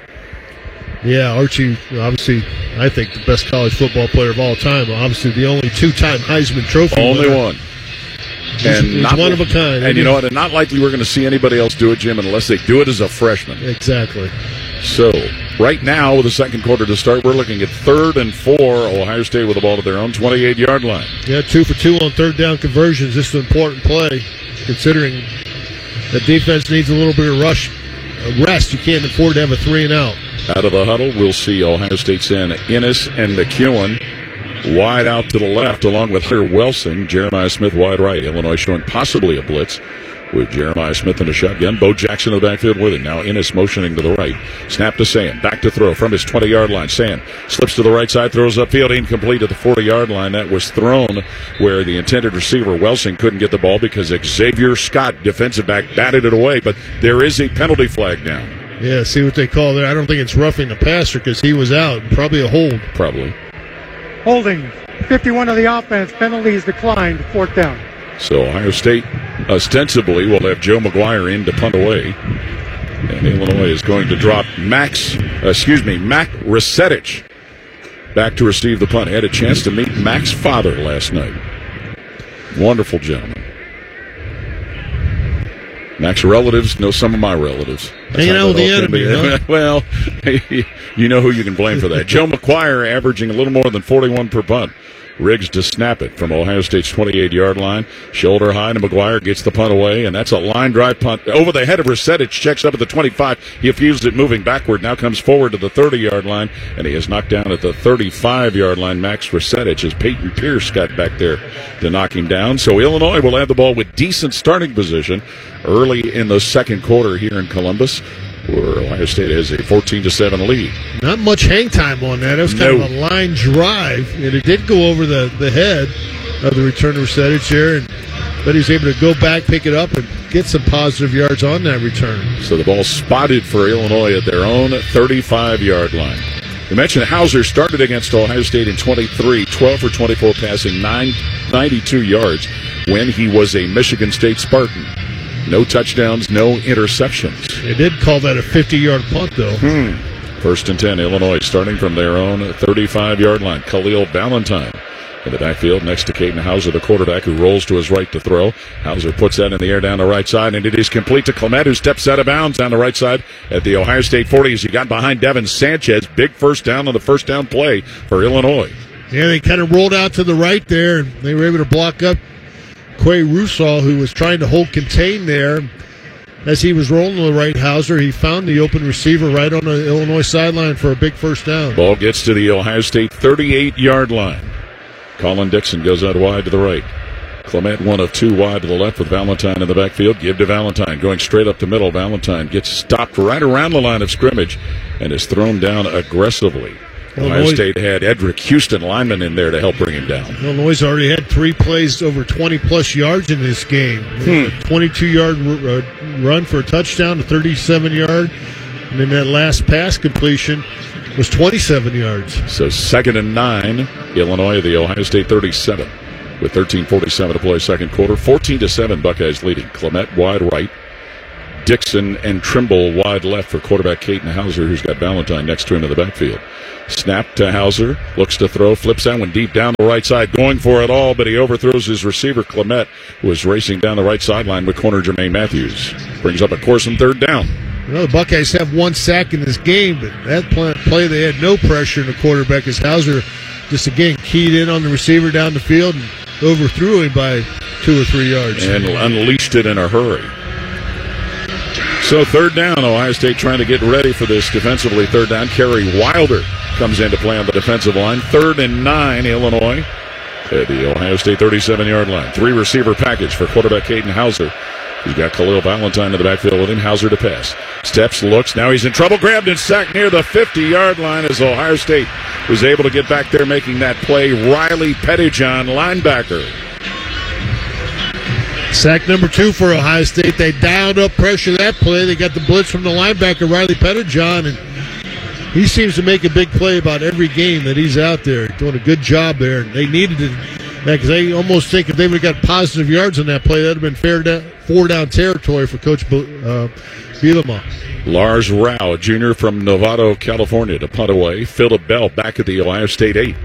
Speaker 6: Yeah, Archie, obviously, I think the best college football player of all time. Obviously, the only two-time Heisman Trophy
Speaker 5: Only
Speaker 6: winner.
Speaker 5: one.
Speaker 6: He's,
Speaker 5: And
Speaker 6: he's
Speaker 5: not,
Speaker 6: one of a kind.
Speaker 5: And you know what? And not likely we're going to see anybody else do it, Jim, unless they do it as a freshman.
Speaker 6: Exactly.
Speaker 5: So, right now, with the second quarter to start, we're looking at third and four. Ohio State with the ball at their own twenty-eight-yard line.
Speaker 6: Yeah, two for two on third down conversions. This is an important play, considering the defense needs a little bit of rush, uh, rest. You can't afford to have a three and out.
Speaker 5: Out of the huddle, we'll see Ohio State send Ennis and McEwen wide out to the left, along with Hunter Welsing. Jeremiah Smith wide right. Illinois showing possibly a blitz with Jeremiah Smith in a shotgun. Bo Jackson in the backfield with him. Now Ennis motioning to the right. Snap to Sand. Back to throw from his twenty-yard line. Sand slips to the right side, throws upfield, incomplete at the forty-yard line. That was thrown where the intended receiver, Welsing, couldn't get the ball because Xavier Scott, defensive back, batted it away. But there is a penalty flag now.
Speaker 6: Yeah, see what they call there. I don't think it's roughing the passer because he was out. Probably a hold.
Speaker 5: Probably.
Speaker 13: Holding. fifty-one of the offense. Penalties declined. Fourth down.
Speaker 5: So Ohio State ostensibly will have Joe McGuire in to punt away. And Illinois is going to drop Max, uh, excuse me, Mac Resetich back to receive the punt. I had a chance to meet Mac's father last night. Wonderful gentleman. Mac's relatives know some of my relatives.
Speaker 6: Hanging out with the enemy, huh?
Speaker 5: Well, you know who you can blame for that. Joe McGuire averaging a little more than forty-one per punt. Riggs to snap it from Ohio State's twenty-eight-yard line. Shoulder high to McGuire, gets the punt away, and that's a line drive punt. Over the head of Resetich, checks up at the twenty-five. He fused it moving backward, now comes forward to the thirty-yard line, and he is knocked down at the thirty-five-yard line. Max Resetich as Peyton Pierce got back there to knock him down. So Illinois will have the ball with decent starting position early in the second quarter here in Columbus, where Ohio State has a fourteen to seven lead.
Speaker 6: Not much hang time on that. It was kind
Speaker 5: No.
Speaker 6: of a line drive, and it did go over the, the head of the return Resetich there, and but he's able to go back, pick it up, and get some positive yards on that return.
Speaker 5: So the ball spotted for Illinois at their own thirty-five-yard line. We mentioned Hauser started against Ohio State in twenty-three, twelve for twenty-four passing, nine ninety-two yards when he was a Michigan State Spartan. No touchdowns, no interceptions.
Speaker 6: They did call that a fifty-yard punt, though.
Speaker 5: Hmm. First and ten, Illinois starting from their own thirty-five-yard line. Khalil Ballantyne in the backfield next to Caden Hauser, the quarterback, who rolls to his right to throw. Hauser puts that in the air down the right side, and it is complete to Clement, who steps out of bounds down the right side at the Ohio State forty as he got behind Devin Sanchez. Big first down on the first down play for Illinois.
Speaker 6: Yeah, they kind of rolled out to the right there, and they were able to block up Quay Russaw, who was trying to hold contain there. As he was rolling to the right, Hauser, he found the open receiver right on the Illinois sideline for a big first down.
Speaker 5: Ball gets to the Ohio State thirty-eight-yard line. Colin Dixon goes out wide to the right. Clement one of two wide to the left with Ballantyne in the backfield. Give to Ballantyne, going straight up the middle. Ballantyne gets stopped right around the line of scrimmage and is thrown down aggressively. Ohio
Speaker 6: Illinois,
Speaker 5: State had Edric Houston, lineman, in there to help bring him down.
Speaker 6: Illinois already had three plays over twenty-plus yards in this game.
Speaker 5: Hmm.
Speaker 6: twenty-two-yard r- uh, run for a touchdown, a thirty-seven-yard, and then that last pass completion was twenty-seven yards.
Speaker 5: So second and nine, Illinois, the Ohio State thirty-seven, with thirteen forty-seven to play second quarter. fourteen to seven, Buckeyes leading. Clement wide right. Dixon and Trimble wide left for quarterback Caden Hauser, who's got Valentine next to him in the backfield. Snap to Hauser, looks to throw, flips that one deep down the right side, going for it all, but he overthrows his receiver, Clement, who is racing down the right sideline with corner Jermaine Matthews. Brings up a course and third down.
Speaker 6: You know, the Buckeyes have one sack in this game, but that play they had no pressure in the quarterback as Hauser just, again, keyed in on the receiver down the field and overthrew him by two or three yards.
Speaker 5: And unleashed it in a hurry. So third down, Ohio State trying to get ready for this defensively. Third down, Kerry Wilder comes into play on the defensive line. Third and nine, Illinois at the Ohio State thirty-seven-yard line. Three receiver package for quarterback Caden Hauser. He's got Khalil Valentine in the backfield with him. Hauser to pass. Steps, looks. Now he's in trouble. Grabbed and sacked near the fifty-yard line as Ohio State was able to get back there making that play. Riley Pettijohn, linebacker.
Speaker 6: Sack number two for Ohio State. They dialed up pressure that play. They got the blitz from the linebacker, Riley Pettijohn, and he seems to make a big play about every game that he's out there. Doing a good job there. They needed it because they almost think if they would have got positive yards on that play, that would have been fair down, four down territory for Coach uh, Bielema.
Speaker 5: Lars Rao, junior from Novato, California, to punt away. Philip Bell back at the Ohio State eight.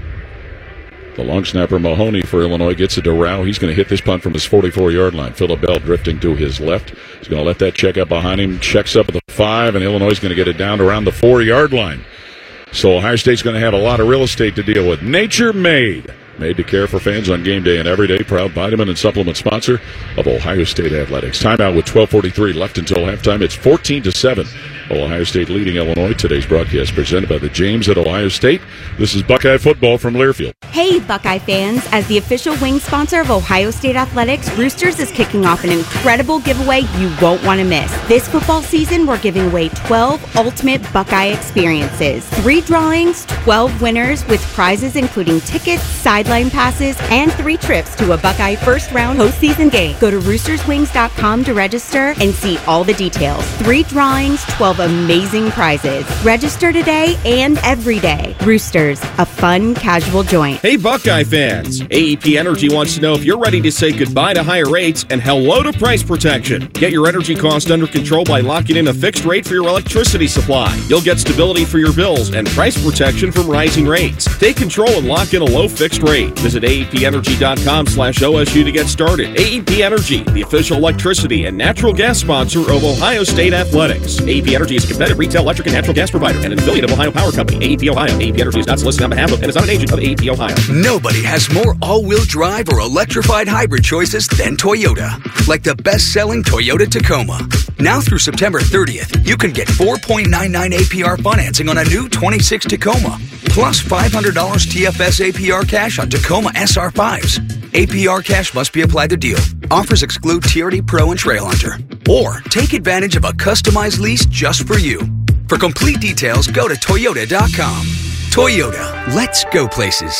Speaker 5: The long snapper Mahoney for Illinois gets it to Rao. He's going to hit this punt from his forty-four-yard line. Philip Bell drifting to his left. He's going to let that check up behind him. Checks up at the five, and Illinois is going to get it down to around the four-yard line. So Ohio State's going to have a lot of real estate to deal with. Nature Made. Made to care for fans on game day and every day. Proud vitamin and supplement sponsor of Ohio State Athletics. Timeout with twelve forty-three left until halftime. It's fourteen to seven. Ohio State leading Illinois. Today's broadcast presented by the James at Ohio State. This is Buckeye football from Learfield.
Speaker 18: Hey, Buckeye fans. As the official wing sponsor of Ohio State Athletics, Roosters is kicking off an incredible giveaway you won't want to miss. This football season, we're giving away twelve ultimate Buckeye experiences. Three drawings, twelve winners with prizes including tickets, sideline passes, and three trips to a Buckeye first-round postseason game. Go to roosters wings dot com to register and see all the details. Three drawings, twelve amazing prizes. Register today and every day. Roosters, a fun, casual joint.
Speaker 14: Hey, Buckeye fans. A E P Energy wants to know if you're ready to say goodbye to higher rates and hello to price protection. Get your energy cost under control by locking in a fixed rate for your electricity supply. You'll get stability for your bills and price protection from rising rates. Take control and lock in a low fixed rate. Visit A E P energy dot com slash O S U to get started. A E P Energy, the official electricity and natural gas sponsor of Ohio State Athletics. A E P Energy is a competitive retail electric and natural gas provider and an affiliate of Ohio Power Company. A E P Ohio. A E P Energy is not solicited on behalf of and is not an agent of A E P Ohio.
Speaker 19: Nobody has more all-wheel drive or electrified hybrid choices than Toyota. Like the best-selling Toyota Tacoma. Now through September thirtieth, you can get four point nine nine A P R financing on a new twenty-six Tacoma, plus five hundred dollars T F S A P R cash on Tacoma S R fives. A P R cash must be applied to deal. Offers exclude T R D Pro and Trail Hunter. Or take advantage of a customized lease just for you. For complete details, go to toyota dot com. Toyota, let's go places.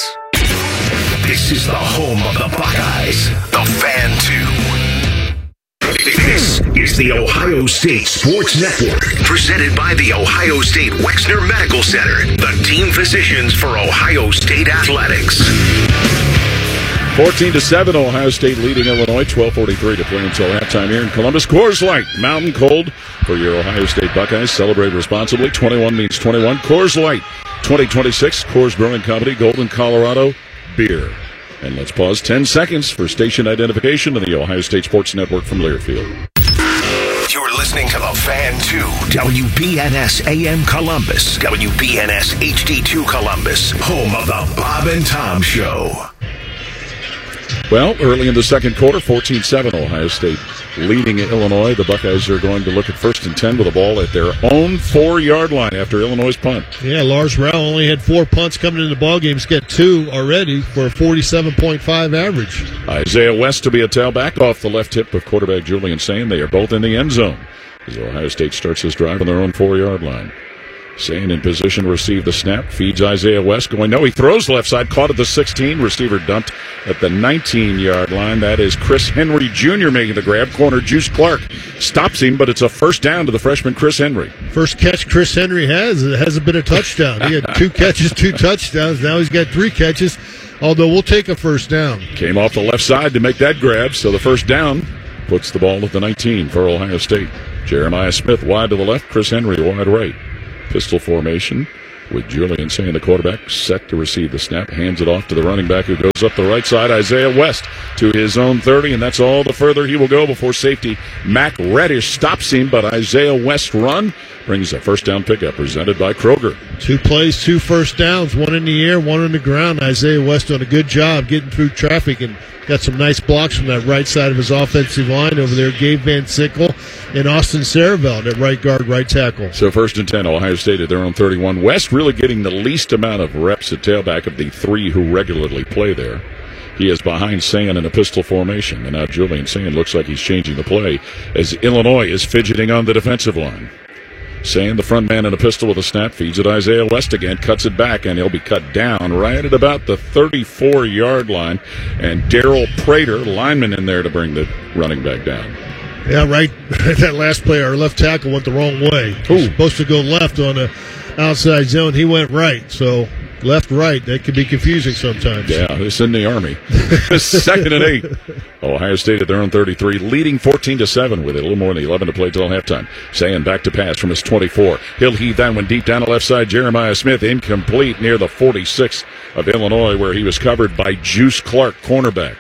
Speaker 4: This is the home of the Buckeyes, the Fan two. This is the Ohio State Sports Network, presented by the Ohio State Wexner Medical Center, the team physicians for Ohio State Athletics.
Speaker 5: fourteen to seven, Ohio State leading Illinois. twelve forty-three to play until halftime here in Columbus. Coors Light, mountain cold for your Ohio State Buckeyes. Celebrate responsibly. twenty-one means twenty-one. Coors Light, twenty twenty-six. Coors Brewing Company, Golden, Colorado. Beer. And let's pause ten seconds for station identification of the Ohio State Sports Network from Learfield.
Speaker 4: You're listening to the Fan two, W B N S A M Columbus, W B N S H D two Columbus, home of the Bob and Tom Show.
Speaker 5: Well, early in the second quarter, fourteen seven, Ohio State leading Illinois. The Buckeyes are going to look at first and ten with the ball at their own four-yard line after Illinois' punt.
Speaker 6: Yeah, Lars Rao only had four punts coming into the ball game. He's got two already for a forty-seven point five average.
Speaker 5: Isaiah West to be a tailback off the left hip of quarterback Julian Sane. They are both in the end zone as Ohio State starts this drive on their own four-yard line. Sayin in position to receive the snap. Feeds Isaiah West. Going, no, he throws left side. Caught at the sixteen. Receiver dumped at the nineteen-yard line. That is Chris Henry Junior making the grab. Corner Juice Clark stops him, but it's a first down to the freshman Chris Henry.
Speaker 6: First catch Chris Henry has. It hasn't been a touchdown. He had two catches, two touchdowns. Now he's got three catches, although we'll take a first down.
Speaker 5: Came off the left side to make that grab, so the first down puts the ball at the nineteen for Ohio State. Jeremiah Smith wide to the left. Chris Henry wide right. Pistol formation with Julian Sayin, the quarterback, set to receive the snap. Hands it off to the running back who goes up the right side, Isaiah West, to his own thirty, and that's all the further he will go before safety Mac Reddish stops him. But Isaiah West's run brings a first down pickup presented by Kroger.
Speaker 6: Two plays, two first downs, one in the air, one on the ground. Isaiah West doing a good job getting through traffic and got some nice blocks from that right side of his offensive line over there. Gabe Van Sickle and Austin Saravelt at right guard, right tackle.
Speaker 5: So first and ten, Ohio State at their own thirty-one. West really getting the least amount of reps at tailback of the three who regularly play there. He is behind Sayin in a pistol formation, and now Julian Sayin looks like he's changing the play as Illinois is fidgeting on the defensive line. Sayin, the front man in a pistol with a snap, feeds it Isaiah West again, cuts it back, and he'll be cut down right at about the thirty-four-yard line. And Daryl Prater, lineman in there to bring the running back down.
Speaker 6: Yeah, right. That last play, our left tackle went the wrong way. He was supposed to go left on the outside zone. He went right. So left, right, that can be confusing sometimes.
Speaker 5: Yeah, it's in the Army. Second and eight. Ohio State at their own thirty-three, leading fourteen to seven with a little more than eleven to play till halftime. Sayin back to pass from his twenty-four. He'll heave that one deep down the left side. Jeremiah Smith incomplete near the forty-six of Illinois, where he was covered by Juice Clark, cornerback.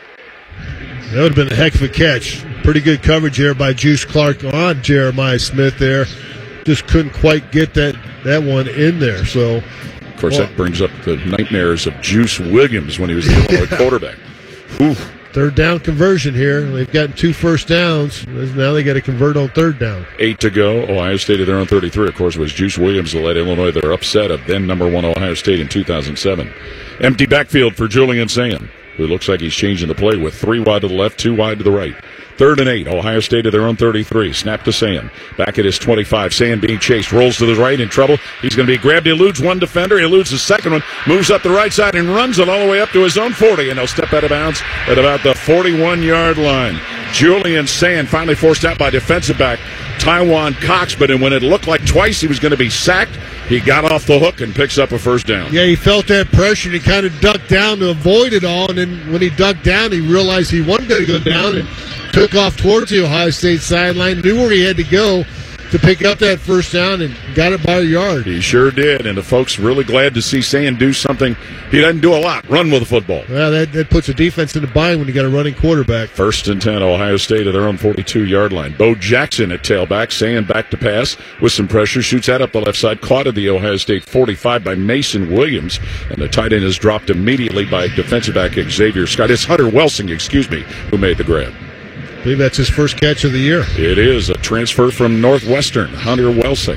Speaker 6: That would have been a heck of a catch. Pretty good coverage there by Juice Clark on Jeremiah Smith there. Just couldn't quite get that, that one in there. So,
Speaker 5: of course,
Speaker 6: well,
Speaker 5: that brings up the nightmares of Juice Williams when he was the Illinois quarterback. Oof.
Speaker 6: Third down conversion here. They've gotten two first downs. Now they got to convert on third down.
Speaker 5: Eight to go. Ohio State at their own thirty-three. Of course, it was Juice Williams that led Illinois their upset of then number one Ohio State in two thousand seven. Empty backfield for Julian Sayin, who looks like he's changing the play with three wide to the left, two wide to the right. Third and eight. Ohio State at their own thirty-three. Snap to Sayin. Back at his twenty-five. Sayin being chased. Rolls to the right in trouble. He's going to be grabbed. He eludes one defender. He eludes the second one. Moves up the right side and runs it all the way up to his own forty. And he'll step out of bounds at about the forty-one-yard line. Julian Sayin finally forced out by defensive back Taiwan Cox. But when it looked like twice he was going to be sacked, he got off the hook and picks up a first down.
Speaker 6: Yeah, he felt that pressure and he kind of ducked down to avoid it all. And then when he ducked down, he realized he wasn't going to go down and took off towards the Ohio State sideline, knew where he had to go to pick up that first down, and got it by a yard.
Speaker 5: He sure did, and the folks really glad to see Sayin do something. He doesn't do a lot, run with the football.
Speaker 6: Well, that, that puts a defense in the bind when you got a running quarterback.
Speaker 5: First and ten, Ohio State at their own forty-two-yard line. Bo Jackson at tailback, Sayin back to pass with some pressure, shoots that up the left side, caught at the Ohio State forty-five by Mason Williams, and the tight end is dropped immediately by defensive back Xavier Scott. It's Hunter Welsing, excuse me, who made the grab.
Speaker 6: I believe that's his first catch of the year.
Speaker 5: It is a transfer from Northwestern, Hunter Welsing.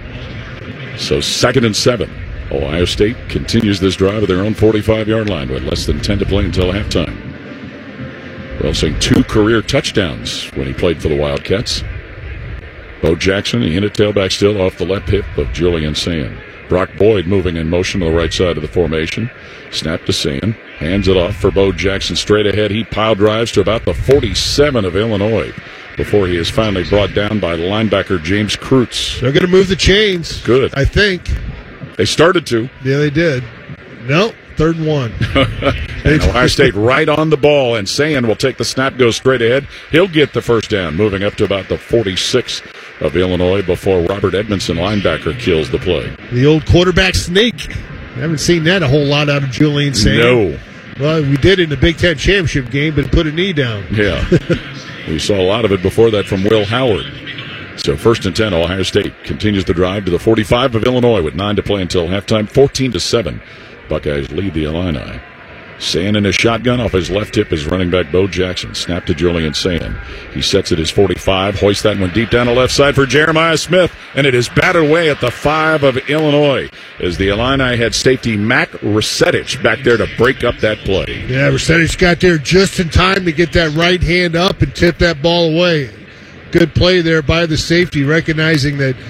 Speaker 5: So second and seven. Ohio State continues this drive at their own forty-five-yard line with less than ten to play until halftime. Welsing, two career touchdowns when he played for the Wildcats. Bo Jackson, he in at tailback still off the left hip of Julian Sayin. Brock Boyd moving in motion to the right side of the formation. Snap to Sayin. Hands it off for Bo Jackson straight ahead. He pile drives to about the forty-seven of Illinois before he is finally brought down by linebacker James Kreutz.
Speaker 6: They're going to move the chains.
Speaker 5: Good.
Speaker 6: I think.
Speaker 5: They started to.
Speaker 6: Yeah, they did. No, third and one.
Speaker 5: And Ohio State right on the ball, and Sayin will take the snap, go straight ahead. He'll get the first down, moving up to about the forty-six of Illinois before Robert Edmondson, linebacker, kills the play.
Speaker 6: The old quarterback sneak. I haven't seen that a whole lot out of Julian Sayin.
Speaker 5: No.
Speaker 6: Well, we did in the Big Ten championship game, but put a knee down.
Speaker 5: Yeah. We saw a lot of it before that from Will Howard. So first and ten, Ohio State continues the drive to the forty-five of Illinois with nine to play until halftime, fourteen to seven. Buckeyes lead the Illini. Sayin in a shotgun off his left hip is running back Bo Jackson. Snap to Julian Sayin. He sets it his forty-five, hoists that one deep down the left side for Jeremiah Smith, and it is battered away at the five of Illinois as the Illini had safety Mac Resetich back there to break up that play.
Speaker 6: Yeah, Resetich got there just in time to get that right hand up and tip that ball away. Good play there by the safety, recognizing that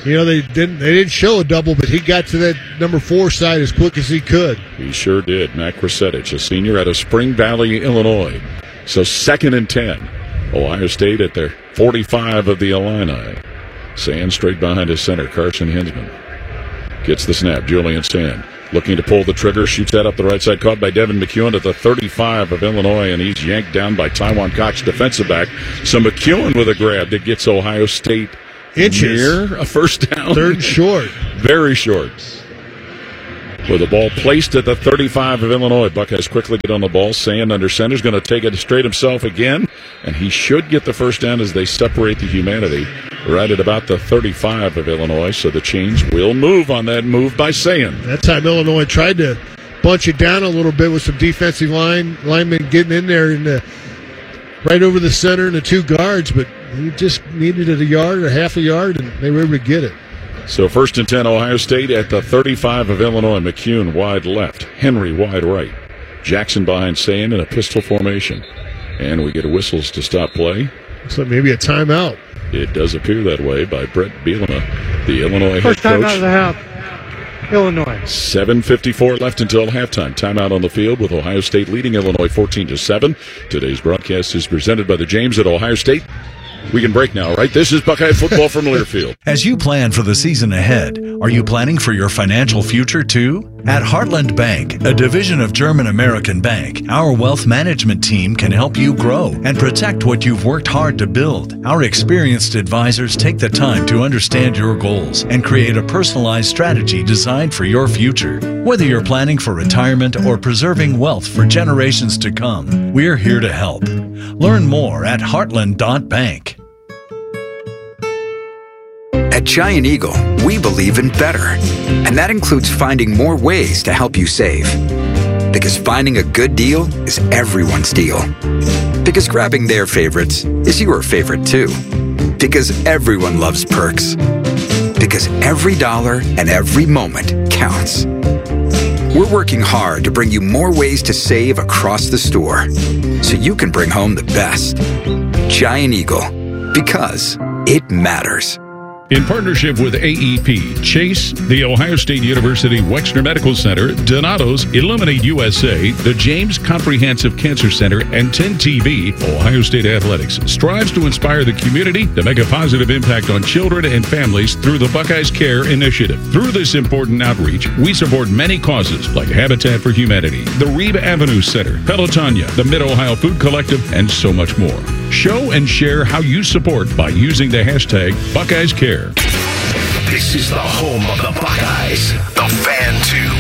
Speaker 6: You know, they didn't they didn't show a double, but he got to that number four side as quick as he could.
Speaker 5: He sure did. Matt Krasetich, a senior out of Spring Valley, Illinois. So second and ten. Ohio State at their forty-five of the Illini. Sand straight behind his center, Carson Hinsman. Gets the snap, Julian Sand. Looking to pull the trigger, shoots that up the right side, caught by Devin McEwen at the thirty-five of Illinois, and he's yanked down by Taiwan Cox, defensive back. So McEwen with a grab that gets Ohio State
Speaker 6: inches.
Speaker 5: Near a first down.
Speaker 6: Third and short.
Speaker 5: Very short. With the ball placed at the thirty-five of Illinois. Buckeyes quickly get on the ball. Sand under center is going to take it straight himself again, and he should get the first down as they separate the humanity right at about the thirty-five of Illinois. So the chains will move on that move by Sand.
Speaker 6: That time Illinois tried to bunch it down a little bit with some defensive line linemen getting in there in the, right over the center and the two guards, but he just needed it a yard or half a yard, and they were able to get it.
Speaker 5: So first and ten, Ohio State at the thirty-five of Illinois. McEwen wide left, Henry wide right, Jackson behind Sand in a pistol formation. And we get whistles to stop play.
Speaker 6: So maybe a timeout.
Speaker 5: It does appear that way by Brett Bielema, the Illinois
Speaker 13: First
Speaker 5: head coach.
Speaker 13: time out of the half, Illinois.
Speaker 5: seven fifty-four left until halftime. Timeout on the field with Ohio State leading Illinois fourteen to seven. Today's broadcast is presented by the James at Ohio State. We can break now, right? This is Buckeye football from Learfield.
Speaker 20: As you plan for the season ahead, are you planning for your financial future too? At Heartland Bank, a division of German American Bank, our wealth management team can help you grow and protect what you've worked hard to build. Our experienced advisors take the time to understand your goals and create a personalized strategy designed for your future. Whether you're planning for retirement or preserving wealth for generations to come, we're here to help. Learn more at heartland dot bank.
Speaker 19: At Giant Eagle, we believe in better. And that includes finding more ways to help you save. Because finding a good deal is everyone's deal. Because grabbing their favorites is your favorite too. Because everyone loves perks. Because every dollar and every moment counts. We're working hard to bring you more ways to save across the store, so you can bring home the best. Giant Eagle, because it matters.
Speaker 7: In partnership with A E P, Chase, the Ohio State University Wexner Medical Center, Donato's, Illuminate U S A, the James Comprehensive Cancer Center, and ten T V, Ohio State Athletics strives to inspire the community to make a positive impact on children and families through the Buckeyes Care Initiative. Through this important outreach, we support many causes like Habitat for Humanity, the Reeb Avenue Center, Pelotonia, the Mid-Ohio Food Collective, and so much more. Show and share how you support by using the hashtag Buckeyes Care.
Speaker 4: This is the home of the Buckeyes, the Fan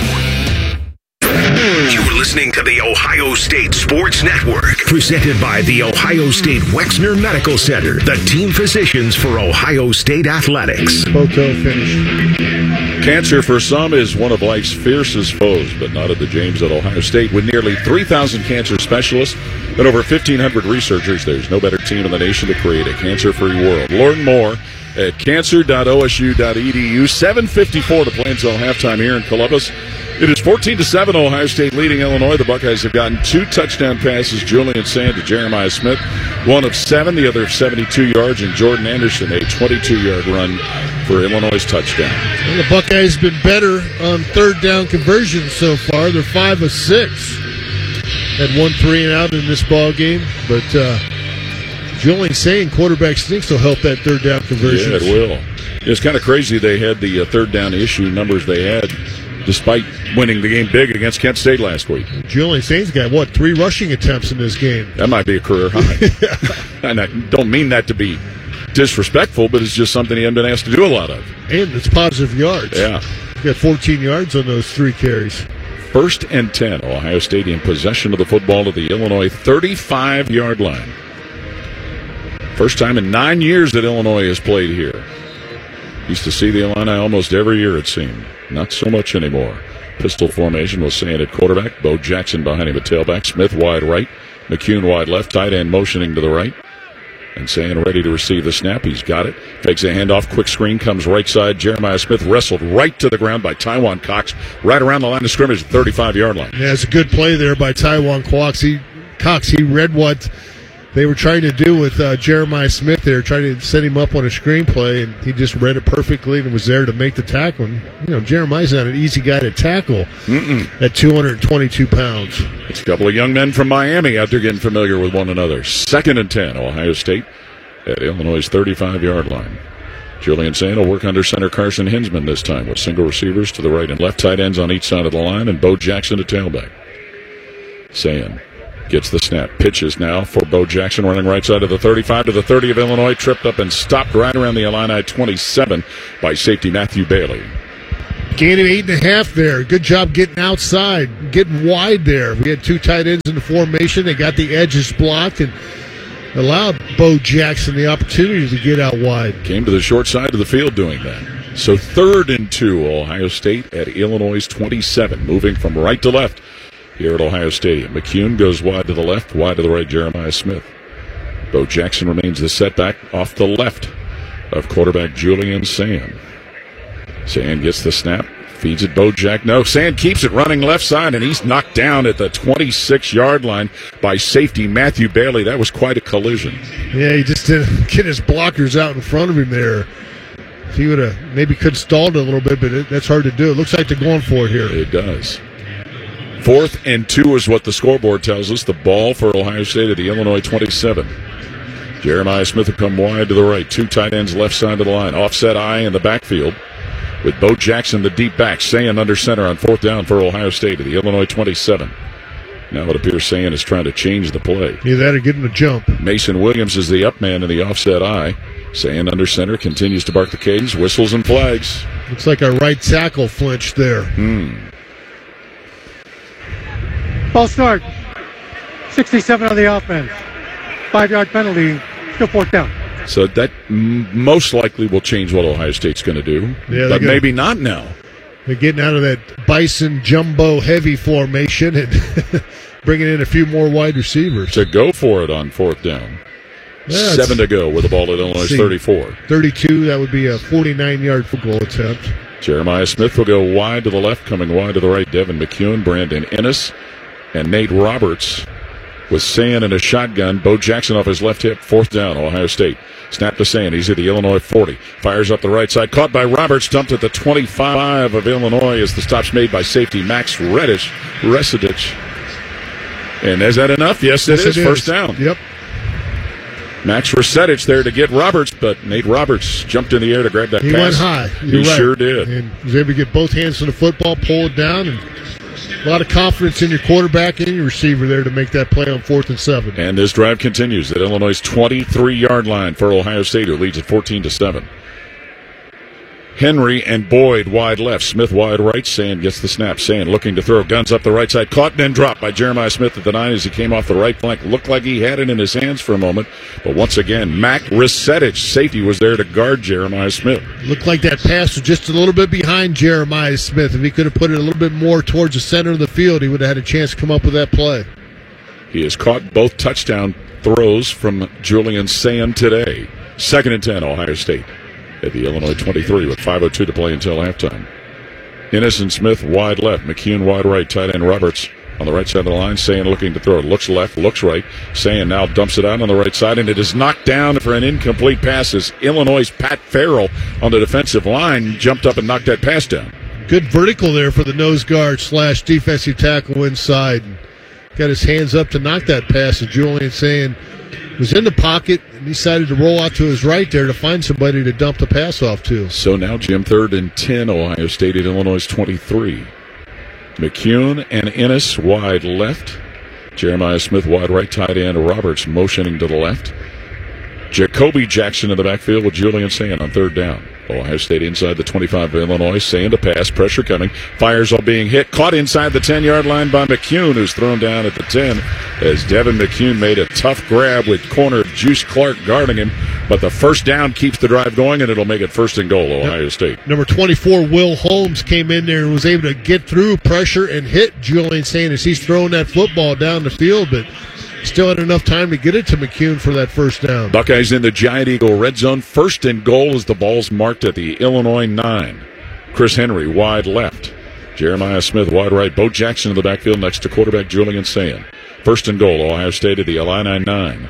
Speaker 4: two. You're listening to the Ohio State Sports Network, presented by the Ohio State Wexner Medical Center, the team physicians for Ohio State athletics.
Speaker 6: Photo finish.
Speaker 5: Cancer for some is one of life's fiercest foes, but not at the James at Ohio State. With nearly three thousand cancer specialists and over fifteen hundred researchers, there's no better team in the nation to create a cancer-free world. Learn more at cancer dot o s u dot e d u. seven fifty-four to play until halftime here in Columbus. It is fourteen to seven, Ohio State leading Illinois. The Buckeyes have gotten two touchdown passes, Julian Sand to Jeremiah Smith, one of seven, the other of seventy-two yards, and Jordan Anderson, a twenty-two-yard run for Illinois' touchdown.
Speaker 6: Well, the Buckeyes have been better on third down conversions so far. They're five of six. Had one three and out in this ball game, but uh, Julian Sand, quarterback sneaks, will help that third down conversion.
Speaker 5: Yeah, it will. It's kind of crazy they had the uh, third down issue numbers they had, despite winning the game big against Kent State last week.
Speaker 6: Julian Sand's got, what, three rushing attempts in this game?
Speaker 5: That might be a career high. And I don't mean that to be disrespectful, but it's just something he hasn't been asked to do a lot of.
Speaker 6: And it's positive yards.
Speaker 5: Yeah.
Speaker 6: He got fourteen yards on those three carries.
Speaker 5: First and ten, Ohio State in possession of the football at the Illinois thirty-five-yard line. First time in nine years that Illinois has played here. Used to see the Illini almost every year, it seemed. Not so much anymore. Pistol formation was Sand at quarterback. Bo Jackson behind him at tailback. Smith wide right. McEwen wide left. Tight end motioning to the right. And Sand ready to receive the snap. He's got it. Fakes a handoff. Quick screen. Comes right side. Jeremiah Smith wrestled right to the ground by Taiwan Cox. Right around the line of scrimmage, thirty-five-yard line.
Speaker 6: Yeah, it's a good play there by Taiwan Cox. He, Cox, he read what they were trying to do with uh, Jeremiah Smith there, trying to set him up on a screenplay, and he just read it perfectly and was there to make the tackle. And, you know, Jeremiah's not an easy guy to tackle Mm-mm. at two hundred twenty-two pounds.
Speaker 5: It's a couple of young men from Miami out there getting familiar with one another. Second and ten, Ohio State at Illinois' thirty-five-yard line. Julian Sayin will work under center Carson Hinsman this time with single receivers to the right and left, tight ends on each side of the line, and Bo Jackson to tailback. Sayin gets the snap. Pitches now for Bo Jackson, running right side of the thirty-five to the thirty of Illinois, tripped up and stopped right around the Illini twenty-seven by safety Matthew Bailey.
Speaker 6: Gain of eight and a half there. Good job getting outside, getting wide there. We had two tight ends in the formation. They got the edges blocked and allowed Bo Jackson the opportunity to get out wide.
Speaker 5: Came to the short side of the field doing that. So third and two, Ohio State at Illinois' twenty-seven, moving from right to left here at Ohio Stadium. McCune goes wide to the left, wide to the right, Jeremiah Smith. Bo Jackson remains the setback off the left of quarterback Julian Sayin. Sayin gets the snap, feeds it Bo Jack. No, Sayin keeps it running left side, and he's knocked down at the twenty-six-yard line by safety Matthew Bailey. That was quite a collision.
Speaker 6: Yeah, he just didn't get his blockers out in front of him there. If he would have maybe could have stalled it a little bit, but it, that's hard to do. It looks like they're going for it here.
Speaker 5: It does. Fourth and two is what the scoreboard tells us. The ball for Ohio State at the Illinois twenty-seven. Jeremiah Smith will come wide to the right. Two tight ends left side of the line. Offset eye in the backfield with Bo Jackson, the deep back. Sayin under center on fourth down for Ohio State at the Illinois twenty-seven. Now it appears Sayin is trying to change the play.
Speaker 6: Either that or get him a jump.
Speaker 5: Mason Williams is the up man in the offset eye. Sayin under center continues to bark the cadence, whistles and flags.
Speaker 6: Looks like our right tackle flinched there.
Speaker 5: Hmm.
Speaker 13: Ball start. sixty-seven on the offense. Five-yard penalty. Still fourth down.
Speaker 5: So that m- most likely will change what Ohio State's going to do.
Speaker 6: Yeah,
Speaker 5: but
Speaker 6: gonna,
Speaker 5: maybe not now.
Speaker 6: They're getting out of that Bison jumbo heavy formation and bringing in a few more wide receivers.
Speaker 5: To go for it on fourth down.
Speaker 6: Yeah,
Speaker 5: Seven to go with the ball at Illinois thirty-four.
Speaker 6: thirty-two, that would be a forty-nine-yard field goal attempt.
Speaker 5: Jeremiah Smith will go wide to the left, coming wide to the right. Devin McCune, Brandon Ennis, and Nate Roberts with Sayin in a shotgun. Bo Jackson off his left hip. Fourth down, Ohio State. Snap to Sayin. He's at the Illinois forty. Fires up the right side. Caught by Roberts. Dumped at the twenty-five of Illinois as the stop's made by safety Max Reddish, Residich. And is that enough? Yes, it
Speaker 6: yes,
Speaker 5: is.
Speaker 6: It
Speaker 5: First
Speaker 6: is.
Speaker 5: down.
Speaker 6: Yep.
Speaker 5: Max Resetich there to get Roberts, but Nate Roberts jumped in the air to grab that
Speaker 6: he
Speaker 5: pass.
Speaker 6: He went high.
Speaker 5: He
Speaker 6: right.
Speaker 5: sure did.
Speaker 6: And was able to get both hands to the football, pull it down, and a lot of confidence in your quarterback and your receiver there to make that play on fourth and seven.
Speaker 5: And this drive continues at Illinois' twenty-three-yard line for Ohio State, who leads at fourteen to seven. Henry and Boyd wide left. Smith wide right. Sayin gets the snap. Sayin looking to throw. Guns up the right side. Caught and then dropped by Jeremiah Smith at the nine as he came off the right flank. Looked like he had it in his hands for a moment. But once again, Mac Resetich, safety, was there to guard Jeremiah Smith.
Speaker 6: Looked like that pass was just a little bit behind Jeremiah Smith. If he could have put it a little bit more towards the center of the field, he would have had a chance to come up with that play.
Speaker 5: He has caught both touchdown throws from Julian Sayin today. Second and ten, Ohio State at the Illinois twenty-three with five oh two to play until halftime. Ennis and Smith wide left. McCune wide right. Tight end Roberts on the right side of the line. Sayin looking to throw. Looks left, looks right. Sayin now dumps it out on the right side, and it is knocked down for an incomplete pass as Illinois' Pat Farrell on the defensive line jumped up and knocked that pass down.
Speaker 6: Good vertical there for the nose guard slash defensive tackle inside. Got his hands up to knock that pass, and Julian Sayin was in the pocket and decided to roll out to his right there to find somebody to dump the pass off to.
Speaker 5: So now, Jim, third and ten, Ohio State at Illinois' twenty-three. McCune and Ennis wide left. Jeremiah Smith wide right. Tight end Roberts motioning to the left. Jacoby Jackson in the backfield with Julian Sayin on third down. Ohio State inside the twenty-five of Illinois. Sayin to pass. Pressure coming. Fires all being hit. Caught inside the ten-yard line by McCune, who's thrown down at the ten as Devin McCune made a tough grab with corner Juice Clark guarding him. But the first down keeps the drive going, and it'll make it first and goal, Ohio State.
Speaker 6: Number twenty-four, Will Holmes, came in there and was able to get through pressure and hit Julian Sayin as he's throwing that football down the field, but still had enough time to get it to McCune for that first down.
Speaker 5: Buckeyes in the Giant Eagle red zone. First and goal as the ball's marked at the Illinois nine. Chris Henry wide left. Jeremiah Smith wide right. Bo Jackson in the backfield next to quarterback Julian Sayin. First and goal, Ohio State at the Illini nine.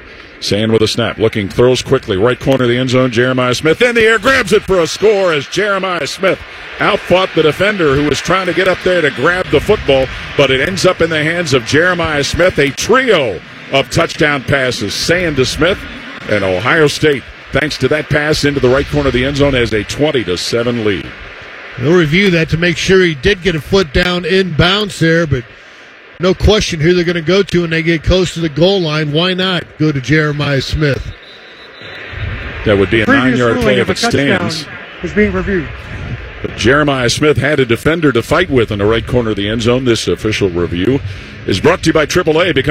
Speaker 5: Sand with a snap, looking, throws quickly, right corner of the end zone, Jeremiah Smith in the air, grabs it for a score as Jeremiah Smith outfought the defender who was trying to get up there to grab the football, but it ends up in the hands of Jeremiah Smith. A trio of touchdown passes, Sand to Smith, and Ohio State, thanks to that pass into the right corner of the end zone, has a twenty to seven lead.
Speaker 6: We'll review that to make sure he did get a foot down in bounds there, but no question who they're going to go to when they get close to the goal line. Why not go to Jeremiah Smith?
Speaker 5: That would be a nine-yard play if it stands.
Speaker 13: Is being reviewed.
Speaker 5: But Jeremiah Smith had a defender to fight with in the right corner of the end zone. This official review is brought to you by triple A. Become